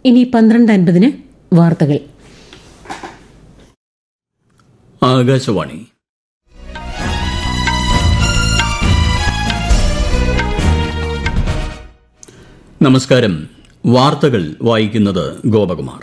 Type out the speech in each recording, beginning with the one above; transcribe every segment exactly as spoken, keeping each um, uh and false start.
ഇനി പന്ത്രണ്ട് അൻപതിന് വാർത്തകൾ. ആകാശവാണി. നമസ്കാരം. വാർത്തകൾ വായിക്കുന്നത് ഗോപകുമാർ.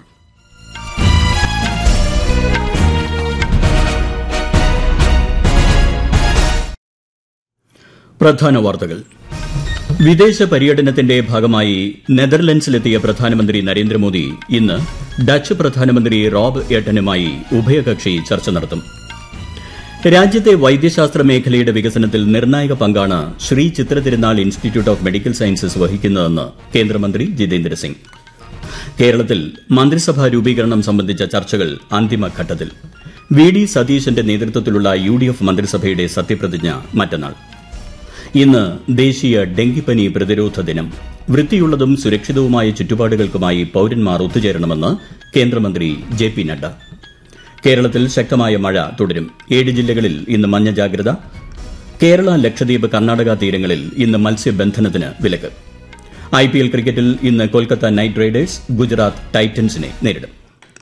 പ്രധാന വാർത്തകൾ. വിദേശ പര്യടനത്തിന്റെ ഭാഗമായി നെതർലൻഡ്സിലെത്തിയ പ്രധാനമന്ത്രി നരേന്ദ്രമോദി ഇന്ന് ഡച്ച് പ്രധാനമന്ത്രി റോബ് എട്ടനുമായി ഉഭയകക്ഷി ചർച്ച നടത്തും. രാജ്യത്തെ വൈദ്യശാസ്ത്ര മേഖലയുടെ വികസനത്തിൽ നിർണായക പങ്കാണ് ശ്രീ ചിത്ര തിരുനാൾ ഇൻസ്റ്റിറ്റ്യൂട്ട് ഓഫ് മെഡിക്കൽ സയൻസസ് വഹിക്കുന്നതെന്ന് കേന്ദ്രമന്ത്രി ജിതേന്ദ്ര സിംഗ്. കേരളത്തിൽ മന്ത്രിസഭാ രൂപീകരണം സംബന്ധിച്ച ചർച്ചകൾ അന്തിമഘട്ടത്തിൽ. വി ഡി സതീശന്റെ നേതൃത്വത്തിലുള്ള യു ഡി എഫ് മന്ത്രിസഭയുടെ സത്യപ്രതിജ്ഞ മറ്റന്നാൾ. ഇന്ന് ദേശീയ ഡെങ്കിപ്പനി പ്രതിരോധ ദിനം. വൃത്തിയുള്ളതും സുരക്ഷിതവുമായ ചുറ്റുപാടുകൾക്കുമായി പൌരന്മാർ ഒത്തുചേരണമെന്ന് കേന്ദ്രമന്ത്രി ജെ പി നഡ്ഡ. കേരളത്തിൽ ശക്തമായ മഴ തുടരും. ഏഴ് ജില്ലകളിൽ ഇന്ന് മഞ്ഞ ജാഗ്രത. കേരള, ലക്ഷദ്വീപ്, കർണാടക തീരങ്ങളിൽ ഇന്ന് മത്സ്യബന്ധനത്തിന് വിലക്ക്. ഐ പി എൽ ക്രിക്കറ്റിൽ ഇന്ന് കൊൽക്കത്ത നൈറ്റ് റൈഡേഴ്സ് ഗുജറാത്ത് ടൈറ്റൻസിനെ നേരിടും.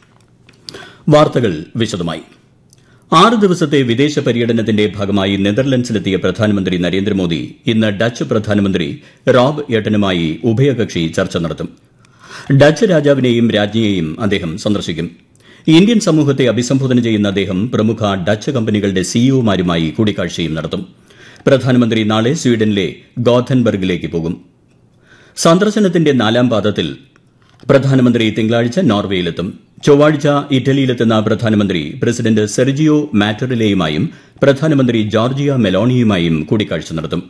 വാർത്തകൾ വിശദമായി. ആറ് ദിവസത്തെ വിദേശ പര്യടനത്തിന്റെ ഭാഗമായി നെതർലൻഡ്സിലെത്തിയ പ്രധാനമന്ത്രി നരേന്ദ്രമോദി ഇന്ന് ഡച്ച് പ്രധാനമന്ത്രി റോബ് എട്ടനുമായി ഉഭയകക്ഷി ചർച്ച നടത്തും. ഡച്ച് രാജാവിനെയും രാജ്ഞിയെയും അദ്ദേഹം സന്ദർശിക്കും. ഇന്ത്യൻ സമൂഹത്തെ അഭിസംബോധന ചെയ്യുന്ന അദ്ദേഹം പ്രമുഖ ഡച്ച് കമ്പനികളുടെ സിഇഒമാരുമായി കൂടിക്കാഴ്ചയും നടത്തും. പ്രധാനമന്ത്രി നാളെ സ്വീഡനിലെ ഗോഥൻബർഗിലേക്ക് പോകും. സന്ദർശനത്തിന്റെ നാലാം പാദത്തിൽ പ്രധാനമന്ത്രി തിങ്കളാഴ്ച നോർവേയിലെത്തും. ചൊവ്വാഴ്ച ഇറ്റലിയിലെത്തുന്ന പ്രധാനമന്ത്രി പ്രസിഡന്റ് സെർജിയോ മാറ്ററിലയുമായും പ്രധാനമന്ത്രി ജോർജിയ മെലോണിയുമായും കൂടിക്കാഴ്ച നടത്തും.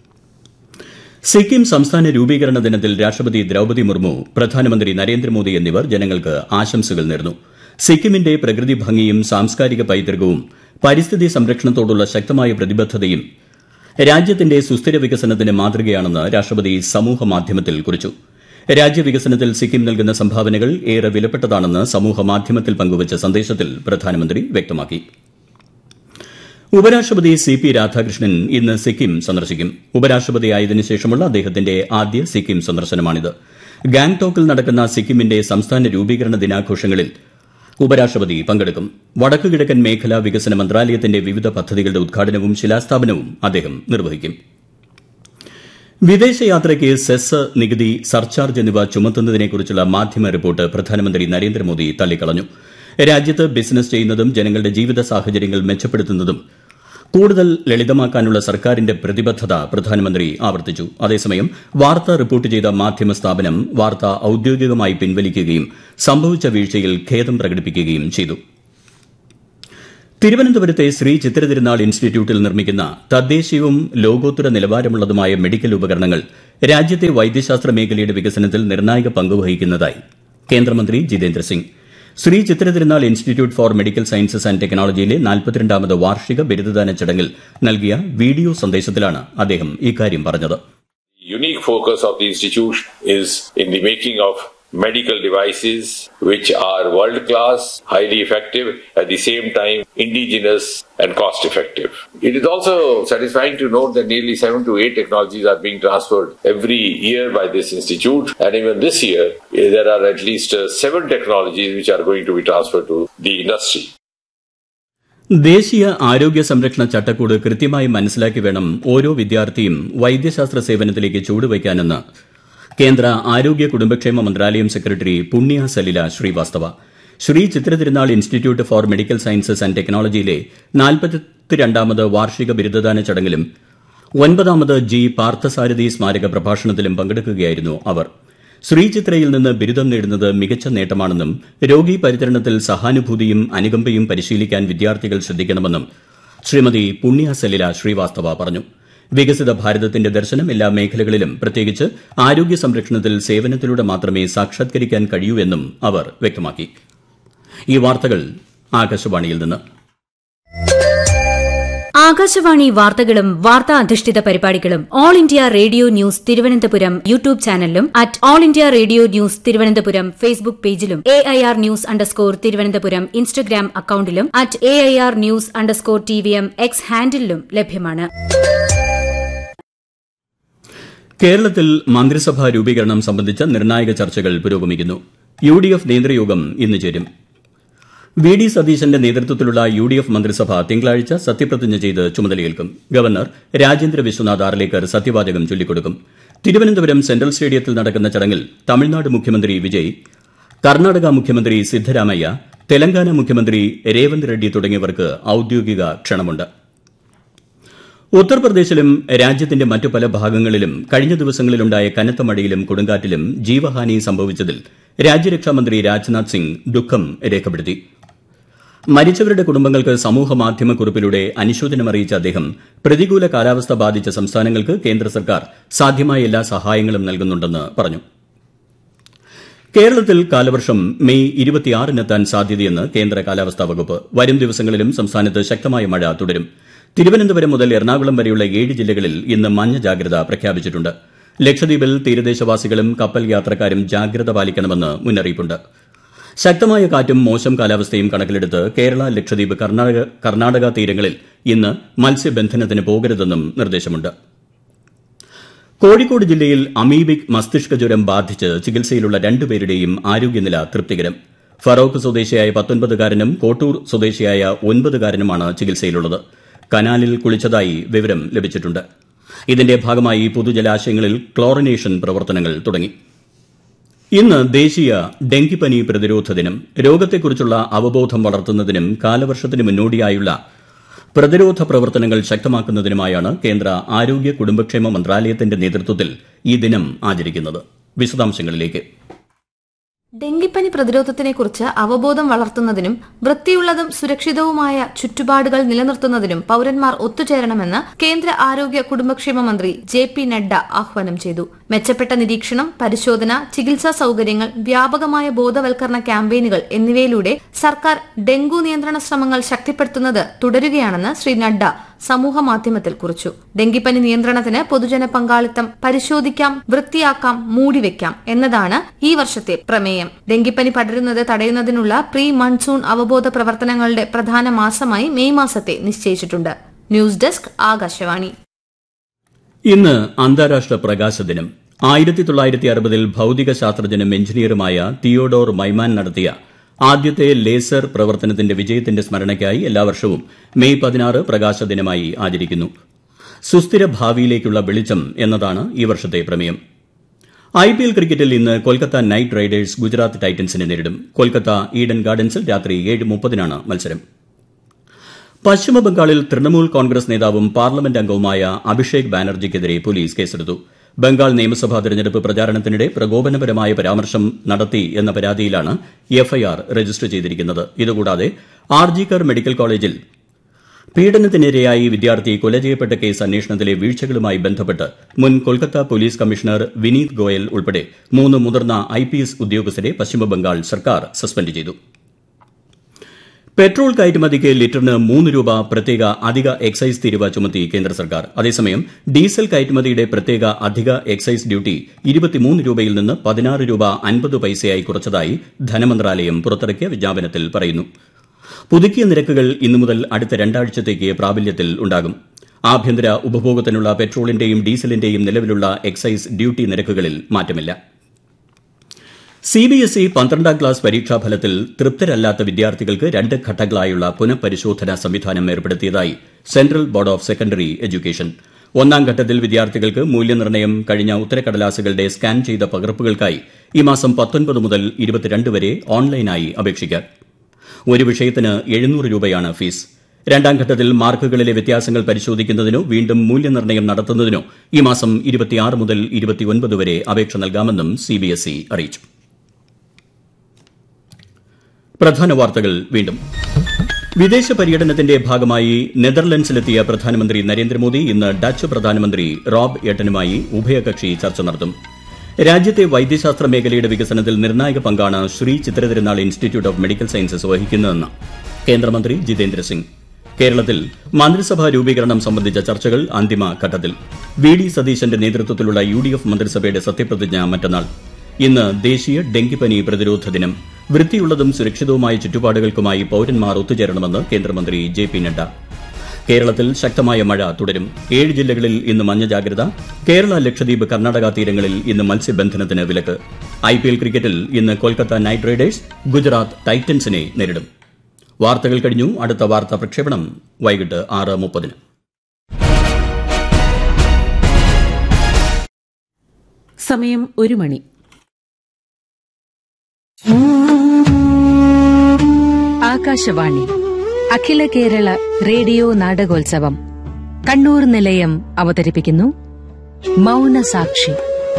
സിക്കിം സംസ്ഥാന രൂപീകരണ ദിനത്തിൽ രാഷ്ട്രപതി ദ്രൌപദി മുർമു, പ്രധാനമന്ത്രി നരേന്ദ്രമോദി എന്നിവർ ജനങ്ങൾക്ക് ആശംസകൾ നേർന്നു. സിക്കിമിന്റെ പ്രകൃതി ഭംഗിയും സാംസ്കാരിക പൈതൃകവും പരിസ്ഥിതി സംരക്ഷണത്തോടുള്ള ശക്തമായ പ്രതിബദ്ധതയും രാജ്യത്തിന്റെ സുസ്ഥിര വികസനത്തിന് മാതൃകയാണെന്ന് രാഷ്ട്രപതി സമൂഹമാധ്യമത്തിൽ കുറിച്ചു. രാജ്യവികസനത്തിൽ സിക്കിം നൽകുന്ന സംഭാവനകൾ ഏറെ വിലപ്പെട്ടതാണെന്ന് സമൂഹമാധ്യമത്തിൽ പങ്കുവച്ച സന്ദേശത്തിൽ പ്രധാനമന്ത്രി വ്യക്തമാക്കി. ഉപരാഷ്ട്രപതി സി പി രാധാകൃഷ്ണൻ ഇന്ന് സിക്കിം സന്ദർശിക്കും. ഉപരാഷ്ട്രപതിയായതിനു ശേഷമുള്ള അദ്ദേഹത്തിന്റെ ആദ്യ സിക്കിം സന്ദർശനമാണിത്. ഗാംഗ്ടോക്കിൽ നടക്കുന്ന സിക്കിമിന്റെ സംസ്ഥാന രൂപീകരണ ദിനാഘോഷങ്ങളിൽ ഉപരാഷ്ട്രപതി പങ്കെടുക്കും. വടക്കുകിഴക്കൻ മേഖലാ വികസന മന്ത്രാലയത്തിന്റെ വിവിധ പദ്ധതികളുടെ ഉദ്ഘാടനവും ശിലാസ്ഥാപനവും അദ്ദേഹം നിർവഹിക്കും. വിദേശയാത്രയ്ക്ക് സെസ്, നികുതി, സർചാർജ് എന്നിവ ചുമത്തുന്നതിനെക്കുറിച്ചുള്ള മാധ്യമ റിപ്പോർട്ട് പ്രധാനമന്ത്രി നരേന്ദ്രമോദി തള്ളിക്കളഞ്ഞു. രാജ്യത്ത് ബിസിനസ് ചെയ്യുന്നതും ജനങ്ങളുടെ ജീവിത സാഹചര്യങ്ങൾ മെച്ചപ്പെടുത്തുന്നതും കൂടുതൽ ലളിതമാക്കാനുള്ള സർക്കാരിന്റെ പ്രതിബദ്ധത പ്രധാനമന്ത്രി ആവർത്തിച്ചു. അതേസമയം വാർത്ത റിപ്പോർട്ട് ചെയ്ത മാധ്യമ സ്ഥാപനം വാർത്ത ഔദ്യോഗികമായി പിൻവലിക്കുകയും സംഭവിച്ച വീഴ്ചയിൽ ഖേദം പ്രകടിപ്പിക്കുകയും ചെയ്തു. തിരുവനന്തപുരത്തെ ശ്രീ ചിത്ര തിരുനാൾ ഇൻസ്റ്റിറ്റ്യൂട്ടിൽ നിർമ്മിക്കുന്ന തദ്ദേശീയവും ലോകോത്തര നിലവാരമുള്ളതുമായ മെഡിക്കൽ ഉപകരണങ്ങൾ രാജ്യത്തെ വൈദ്യശാസ്ത്ര മേഖലയുടെ വികസനത്തിൽ നിർണായക പങ്കുവഹിക്കുന്നതായി കേന്ദ്രമന്ത്രി ജിതേന്ദ്ര സിംഗ്. ശ്രീ ചിത്ര തിരുനാൾ institute four medical sciences and ടെക്നോളജിയിലെ നാൽപ്പത്തിരണ്ടാമത് വാർഷിക ബിരുദദാന ചടങ്ങിൽ നൽകിയ വീഡിയോ സന്ദേശത്തിലാണ് അദ്ദേഹം ഇക്കാര്യം പറഞ്ഞത്. Unique focus of the institute is in the making of medical devices which are world class, highly effective, at the same time indigenous and cost effective. It is also satisfying to note that nearly seven to eight technologies are being transferred every year by this institute, and even this year there are at least uh, seven technologies which are going to be transferred to the industry. ദേശീയ ആരോഗ്യ സംരക്ഷണ ചട്ടക്കൂട് കൃത്യമായി മനസ്സിലാക്കി വേണം ഓരോ വിദ്യാർത്ഥിയും വൈദ്യശാസ്ത്ര സേവനത്തിലേക്ക് ചുവടുവയ്ക്കാനെന്ന് കേന്ദ്ര ആരോഗ്യ കുടുംബക്ഷേമ മന്ത്രാലയം സെക്രട്ടറി പുണ്യ സലില ശ്രീവാസ്തവ. ശ്രീ ചിത്ര തിരുനാൾ institute four medical sciences and ടെക്നോളജിയിലെ നാൽപ്പത്തിരണ്ടാമത് വാർഷിക ബിരുദദാന ചടങ്ങിലും ഒൻപതാമത് ജി പാർത്ഥസാരഥി സ്മാരക പ്രഭാഷണത്തിലും പങ്കെടുക്കുകയായിരുന്നു അവർ. ശ്രീചിത്രയിൽ നിന്ന് ബിരുദം നേടുന്നത് മികച്ച നേട്ടമാണെന്നും രോഗി പരിചരണത്തിൽ സഹാനുഭൂതിയും അനുകമ്പയും പരിശീലിക്കാൻ വിദ്യാർത്ഥികൾ ശ്രദ്ധിക്കണമെന്നും ശ്രീമതി പുണ്യ സലില ശ്രീവാസ്തവ പറഞ്ഞു. വികസിത ഭാരതത്തിന്റെ ദർശനം എല്ലാ മേഖലകളിലും പ്രത്യേകിച്ച് ആരോഗ്യ സംരക്ഷണത്തിൽ സേവനത്തിലൂടെ മാത്രമേ സാക്ഷാത്കരിക്കാൻ കഴിയൂ എന്നും അവർ വ്യക്തമാക്കി. ഈ വാർത്തകൾ ആകാശവാണിയിൽ നിന്ന്. ആകാശവാണി വാർത്തകളും വാർത്താ അധിഷ്ഠിത പരിപാടികളും all India radio news Thiruvananthapuram YouTube ചാനലിലും at all India radio news Thiruvananthapuram Facebook പേജിലും A I R news underscore Thiruvananthapuram Instagram അക്കൌണ്ടിലും at A I R news underscore T V M X ഹാൻഡിലും ലഭ്യമാണ്. കേരളത്തിൽ മന്ത്രിസഭാ രൂപീകരണം സംബന്ധിച്ച നിർണായക ചർച്ചകൾ പുരോഗമിക്കുന്നു. യു ഡി എഫ് നേതൃയോഗം ഇന്ന് ചേരും. വി ഡി സതീശന്റെ നേതൃത്വത്തിലുള്ള യു ഡി എഫ് മന്ത്രിസഭ തിങ്കളാഴ്ച സത്യപ്രതിജ്ഞ ചെയ്ത് ചുമതലയേൽക്കും. ഗവർണർ രാജേന്ദ്ര വിശ്വനാഥ് ആർലേക്കർ സത്യവാചകം ചൊല്ലിക്കൊടുക്കും. തിരുവനന്തപുരം സെൻട്രൽ സ്റ്റേഡിയത്തിൽ നടക്കുന്ന ചടങ്ങിൽ തമിഴ്നാട് മുഖ്യമന്ത്രി വിജയ്, കർണാടക മുഖ്യമന്ത്രി സിദ്ധരാമയ്യ, തെലങ്കാന മുഖ്യമന്ത്രി രേവന്ത് റെഡ്ഡി തുടങ്ങിയവർക്ക് ഔദ്യോഗിക ക്ഷണമുണ്ട്. ഉത്തർപ്രദേശിലും രാജ്യത്തിന്റെ മറ്റു പല ഭാഗങ്ങളിലും കഴിഞ്ഞ ദിവസങ്ങളിലുണ്ടായ കനത്ത മഴയിലും കൊടുങ്കാറ്റിലും ജീവഹാനി സംഭവിച്ചതിൽ രാജ്യരക്ഷാമന്ത്രി രാജ്നാഥ് സിംഗ് ദുഃഖം രേഖപ്പെടുത്തി. മരിച്ചവരുടെ കുടുംബങ്ങൾക്ക് സമൂഹമാധ്യമക്കുറിപ്പിലൂടെ അനുശോചനം അറിയിച്ച അദ്ദേഹം പ്രതികൂല കാലാവസ്ഥ ബാധിച്ച സംസ്ഥാനങ്ങൾക്ക് കേന്ദ്ര സർക്കാർ സാധ്യമായ എല്ലാ സഹായങ്ങളും നൽകുന്നുണ്ടെന്ന് പറഞ്ഞു. കേരളത്തിൽ കാലവർഷം മെയ് ഇരുപത്തിയാറിനെത്താൻ സാധ്യതയെന്ന് കേന്ദ്ര കാലാവസ്ഥാ വകുപ്പ്. വരും ദിവസങ്ങളിലും സംസ്ഥാനത്ത് ശക്തമായ മഴ തുടരും. തിരുവനന്തപുരം മുതൽ എറണാകുളം വരെയുള്ള ഏഴ് ജില്ലകളിൽ ഇന്ന് മഞ്ഞ ജാഗ്രത പ്രഖ്യാപിച്ചിട്ടുണ്ട്. ലക്ഷദ്വീപിൽ തീരദേശവാസികളും കപ്പൽ യാത്രക്കാരും ജാഗ്രത പാലിക്കണമെന്ന് മുന്നറിയിപ്പുണ്ട്. ശക്തമായ കാറ്റും മോശം കാലാവസ്ഥയും കണക്കിലെടുത്ത് കേരള, ലക്ഷദ്വീപ്, കർണാടക തീരങ്ങളിൽ ഇന്ന് മത്സ്യബന്ധനത്തിന് പോകരുതെന്നും നിർദ്ദേശമുണ്ട്. കോഴിക്കോട് ജില്ലയിൽ അമീബിക് മസ്തിഷ്ക ജ്വരം ബാധിച്ച് ചികിത്സയിലുള്ള രണ്ടുപേരുടെയും ആരോഗ്യനില തൃപ്തികരം. ഫറോക്ക് സ്വദേശിയായ പത്തൊൻപതുകാരനും കോട്ടൂർ സ്വദേശിയായ ഒൻപതുകാരനുമാണ് ചികിത്സയിലുള്ളത്. കനാലിൽ കുളിച്ചതായി വിവരം ലഭിച്ചിട്ടുണ്ട്. ഇതിന്റെ ഭാഗമായി പൊതുജലാശയങ്ങളിൽ ക്ലോറിനേഷൻ പ്രവർത്തനങ്ങൾ തുടങ്ങി. ഇന്ന് ദേശീയ ഡെങ്കിപ്പനി പ്രതിരോധ ദിനം. രോഗത്തെക്കുറിച്ചുള്ള അവബോധം വളർത്തുന്നതിനും കാലവർഷത്തിന് മുന്നോടിയായുള്ള പ്രതിരോധ പ്രവർത്തനങ്ങൾ ശക്തമാക്കുന്നതിനുമായാണ് കേന്ദ്ര ആരോഗ്യ കുടുംബക്ഷേമ മന്ത്രാലയത്തിന്റെ നേതൃത്വത്തിൽ ഈ ദിനം ആചരിക്കുന്നത്. വിശദാംശങ്ങളിലേക്ക്. ഡെങ്കിപ്പനി പ്രതിരോധത്തിനെക്കുറിച്ച് അവബോധം വളർത്തുന്നതിനും വൃത്തിയുള്ളതും സുരക്ഷിതവുമായ ചുറ്റുപാടുകൾ നിലനിർത്തുന്നതിനും പൌരന്മാർ ഒത്തുചേരണമെന്ന് കേന്ദ്ര ആരോഗ്യ കുടുംബക്ഷേമ മന്ത്രി ജെ പി നഡ്ഡ ആഹ്വാനം ചെയ്തു. മെച്ചപ്പെട്ട നിരീക്ഷണം, പരിശോധന, ചികിത്സാ സൌകര്യങ്ങൾ, വ്യാപകമായ ബോധവൽക്കരണ ക്യാമ്പയിനുകൾ എന്നിവയിലൂടെ സർക്കാർ ഡെങ്കു നിയന്ത്രണ ശ്രമങ്ങൾ ശക്തിപ്പെടുത്തുന്നത് തുടരുകയാണെന്ന് ശ്രീ നഡ്ഡ സമൂഹമാധ്യമത്തിൽ കുറിച്ചു. ഡെങ്കിപ്പനി നിയന്ത്രണത്തിന് പൊതുജന പങ്കാളിത്തം പരിശോധിക്കാം, വൃത്തിയാക്കാം, മൂടിവെക്കാം എന്നതാണ് ഈ വർഷത്തെ പ്രമേയം. ഡെങ്കിപ്പനി പടരുന്നത് തടയുന്നതിനുള്ള പ്രീ മൺസൂൺ അവബോധ പ്രവർത്തനങ്ങളുടെ പ്രധാന മാസമായി മെയ് മാസത്തെ നിശ്ചയിച്ചിട്ടുണ്ട്. News desk, Akashvani. ഇന്ന് അന്താരാഷ്ട്ര പ്രകാശ ദിനം. ആയിരത്തി തൊള്ളായിരത്തി അറുപതിൽ ഭൌതിക ശാസ്ത്രജ്ഞനും എഞ്ചിനീയറുമായ തിയോഡോർ മൈമാൻ നടത്തിയ ആദ്യത്തെ ലേസർ പ്രവർത്തനത്തിന്റെ വിജയത്തിന്റെ സ്മരണയ്ക്കായി എല്ലാ വർഷവും മെയ് പതിനാറ് പ്രകാശ ദിനമായി ആചരിക്കുന്നു. സുസ്ഥിര ഭാവിയിലേക്കുള്ള വെളിച്ചം എന്നതാണ് ഈ വർഷത്തെ പ്രമേയം. ഐ പി എൽ ക്രിക്കറ്റിൽ ഇന്ന് കൊൽക്കത്ത നൈറ്റ് റൈഡേഴ്സ് ഗുജറാത്ത് ടൈറ്റൻസിനെ നേരിടും. കൊൽക്കത്ത ഈഡൻ ഗാർഡൻസിൽ രാത്രി ഏഴ് മുപ്പതിനാണ് മത്സരം. പശ്ചിമബംഗാളിൽ തൃണമൂൽ കോൺഗ്രസ് നേതാവും പാർലമെന്റ് അംഗവുമായ അഭിഷേക് ബാനർജിക്കെതിരെ പോലീസ് കേസെടുത്തു. ബംഗാൾ നിയമസഭാ തെരഞ്ഞെടുപ്പ് പ്രചാരണത്തിനിടെ പ്രകോപനപരമായ പരാമർശം നടത്തി എന്ന പരാതിയിലാണ് എഫ്ഐആർ രജിസ്റ്റർ ചെയ്തിരിക്കുന്നത്. ഇതുകൂടാതെ ആർജിക്കർ മെഡിക്കൽ കോളേജിൽ പീഡനത്തിനിരയായി വിദ്യാർത്ഥി കൊല ചെയ്യപ്പെട്ട കേസ് അന്വേഷണത്തിലെ വീഴ്ചകളുമായി ബന്ധപ്പെട്ട് മുൻ കൊൽക്കത്ത പോലീസ് കമ്മീഷണർ വിനീത് ഗോയൽ ഉൾപ്പെടെ മൂന്ന് മുതിർന്ന ഐ പി എസ് ഉദ്യോഗസ്ഥരെ പശ്ചിമബംഗാൾ സർക്കാർ സസ്പെൻഡ് ചെയ്തു. പെട്രോൾ കയറ്റുമതിക്ക് ലിറ്ററിന് മൂന്ന് രൂപ പ്രത്യേക അധിക എക്സൈസ് തീരുവ ചുമത്തി കേന്ദ്ര സർക്കാർ. അതേസമയം ഡീസൽ കയറ്റുമതിയുടെ പ്രത്യേക അധിക എക്സൈസ് ഡ്യൂട്ടി ഇരുപത്തിമൂന്ന് രൂപയിൽ നിന്ന് പതിനാറ് രൂപ അൻപത് പൈസയായി കുറച്ചതായി ധനമന്ത്രാലയം പുറത്തിറക്കിയ വിജ്ഞാപനത്തിൽ പറയുന്നു. പുതുക്കിയ നിരക്കുകൾ ഇന്നു മുതൽ അടുത്ത രണ്ടാഴ്ചത്തേക്ക് പ്രാബല്യത്തിൽ ഉണ്ടാകും. ആഭ്യന്തര ഉപഭോഗത്തിനുള്ള പെട്രോളിന്റെയും ഡീസലിന്റെയും നിലവിലുള്ള എക്സൈസ് ഡ്യൂട്ടി നിരക്കുകളിൽ മാറ്റമില്ല. സി ബി എസ് ഇ പന്ത്രണ്ടാം ക്ലാസ് പരീക്ഷാഫലത്തിൽ തൃപ്തരല്ലാത്ത വിദ്യാർത്ഥികൾക്ക് രണ്ട് ഘട്ടങ്ങളായുള്ള പുനഃപരിശോധനാ സംവിധാനം ഏർപ്പെടുത്തിയതായി central board of secondary education. ഒന്നാം ഘട്ടത്തിൽ വിദ്യാർത്ഥികൾക്ക് മൂല്യനിർണ്ണയം കഴിഞ്ഞ ഉത്തരക്കടലാസുകളുടെ സ്കാൻ ചെയ്ത പകർപ്പുകൾക്കായി ഈ മാസം പത്തൊൻപത് മുതൽ ഇരുപത്തിരണ്ട് വരെ ഓൺലൈനായി അപേക്ഷിക്കാം. ഒരു വിഷയത്തിന് എഴുന്നൂറ് രൂപയാണ് ഫീസ്. രണ്ടാം ഘട്ടത്തിൽ മാർക്കുകളിലെ വ്യത്യാസങ്ങൾ പരിശോധിക്കുന്നതിനോ വീണ്ടും മൂല്യനിർണ്ണയം നടത്തുന്നതിനോ ഈ മാസം ഇരുപത്തിയാറ് മുതൽ ഇരുപത്തിയൊൻപത് വരെ അപേക്ഷ നൽകാമെന്നും സി ബി എസ് ഇ അറിയിച്ചു. പ്രധാന വാർത്തകൾ വീണ്ടും. വിദേശ പര്യടനത്തിന്റെ ഭാഗമായി നെതർലൻഡ്സിലെത്തിയ പ്രധാനമന്ത്രി നരേന്ദ്രമോദി ഇന്ന് ഡച്ച് പ്രധാനമന്ത്രി റോബ് എട്ടനുമായി ഉഭയകക്ഷി ചർച്ച നടത്തും. രാജ്യത്തെ വൈദ്യശാസ്ത്ര മേഖലയുടെ വികസനത്തിൽ നിർണായക പങ്കാണ് Shri Chitra Thirunal institute of medical sciences വഹിക്കുന്നതെന്ന് കേന്ദ്രമന്ത്രി ജിതേന്ദ്ര സിംഗ്. കേരളത്തിൽ മന്ത്രിസഭാ രൂപീകരണം സംബന്ധിച്ച ചർച്ചകൾ അന്തിമഘട്ടത്തിൽ. വി ഡി സതീശന്റെ നേതൃത്വത്തിലുള്ള യു ഡി എഫ് മന്ത്രിസഭയുടെ സത്യപ്രതിജ്ഞ മറ്റന്നാൾ. ഇന്ന് ദേശീയ ഡെങ്കിപ്പനി പ്രതിരോധ ദിനം. വൃത്തിയുള്ളതും സുരക്ഷിതവുമായ ചുറ്റുപാടുകൾക്കുമായി പൌരന്മാർ ഒത്തുചേരണമെന്ന് കേന്ദ്രമന്ത്രി ജെ പി നഡ്ഡ. കേരളത്തിൽ ശക്തമായ മഴ തുടരും. ഏഴ് ജില്ലകളിൽ ഇന്ന് മഞ്ഞ ജാഗ്രത. കേരള, ലക്ഷദ്വീപ്, കർണാടക തീരങ്ങളിൽ ഇന്ന് മത്സ്യബന്ധനത്തിന് വിലക്ക്. ഐപിഎൽ ക്രിക്കറ്റിൽ ഇന്ന് കൊൽക്കത്ത നൈറ്റ് റൈഡേഴ്സ് ഗുജറാത്ത് ടൈറ്റൻസിനെ നേരിടും. വാർത്തകൾ കഴിഞ്ഞു. അടുത്ത വാർത്താ പ്രക്ഷേപണം വൈകിട്ട് ആറ് മുപ്പതിന്. സമയം ഒരു മണി. ആകാശവാണി അഖില കേരള റേഡിയോ നാടകോത്സവം കണ്ണൂർ നിലയം അവതരിപ്പിക്കുന്നു മൗനസാക്ഷി.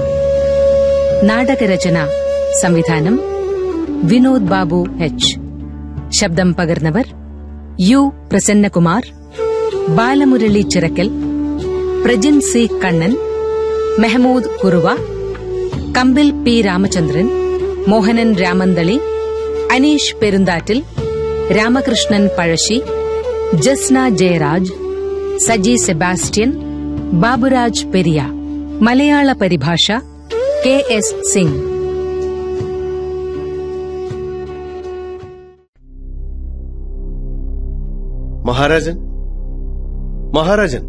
നാടകരചന സംവിധാനം വിനോദ് ബാബു എച്ച്. ശബ്ദം പകർന്നവർ U Prasannakumar, Balamurali Chirakkal, Prajin C Kannan, Mahmoud Kuruva, കമ്പിൽ പി രാമചന്ദ്രൻ, മോഹനൻ രാമന്തളി, അനീഷ് പെരുന്താറ്റിൽ, രാമകൃഷ്ണൻ പഴശ്ശി, ജസ്ന ജയരാജ്, സജി സെബാസ്റ്റ്യൻ, ബാബുരാജ് പെരിയ. മലയാള പരിഭാഷ കെ എസ് സിംഗ്. മഹാരാജൻ, മഹാരാജൻ,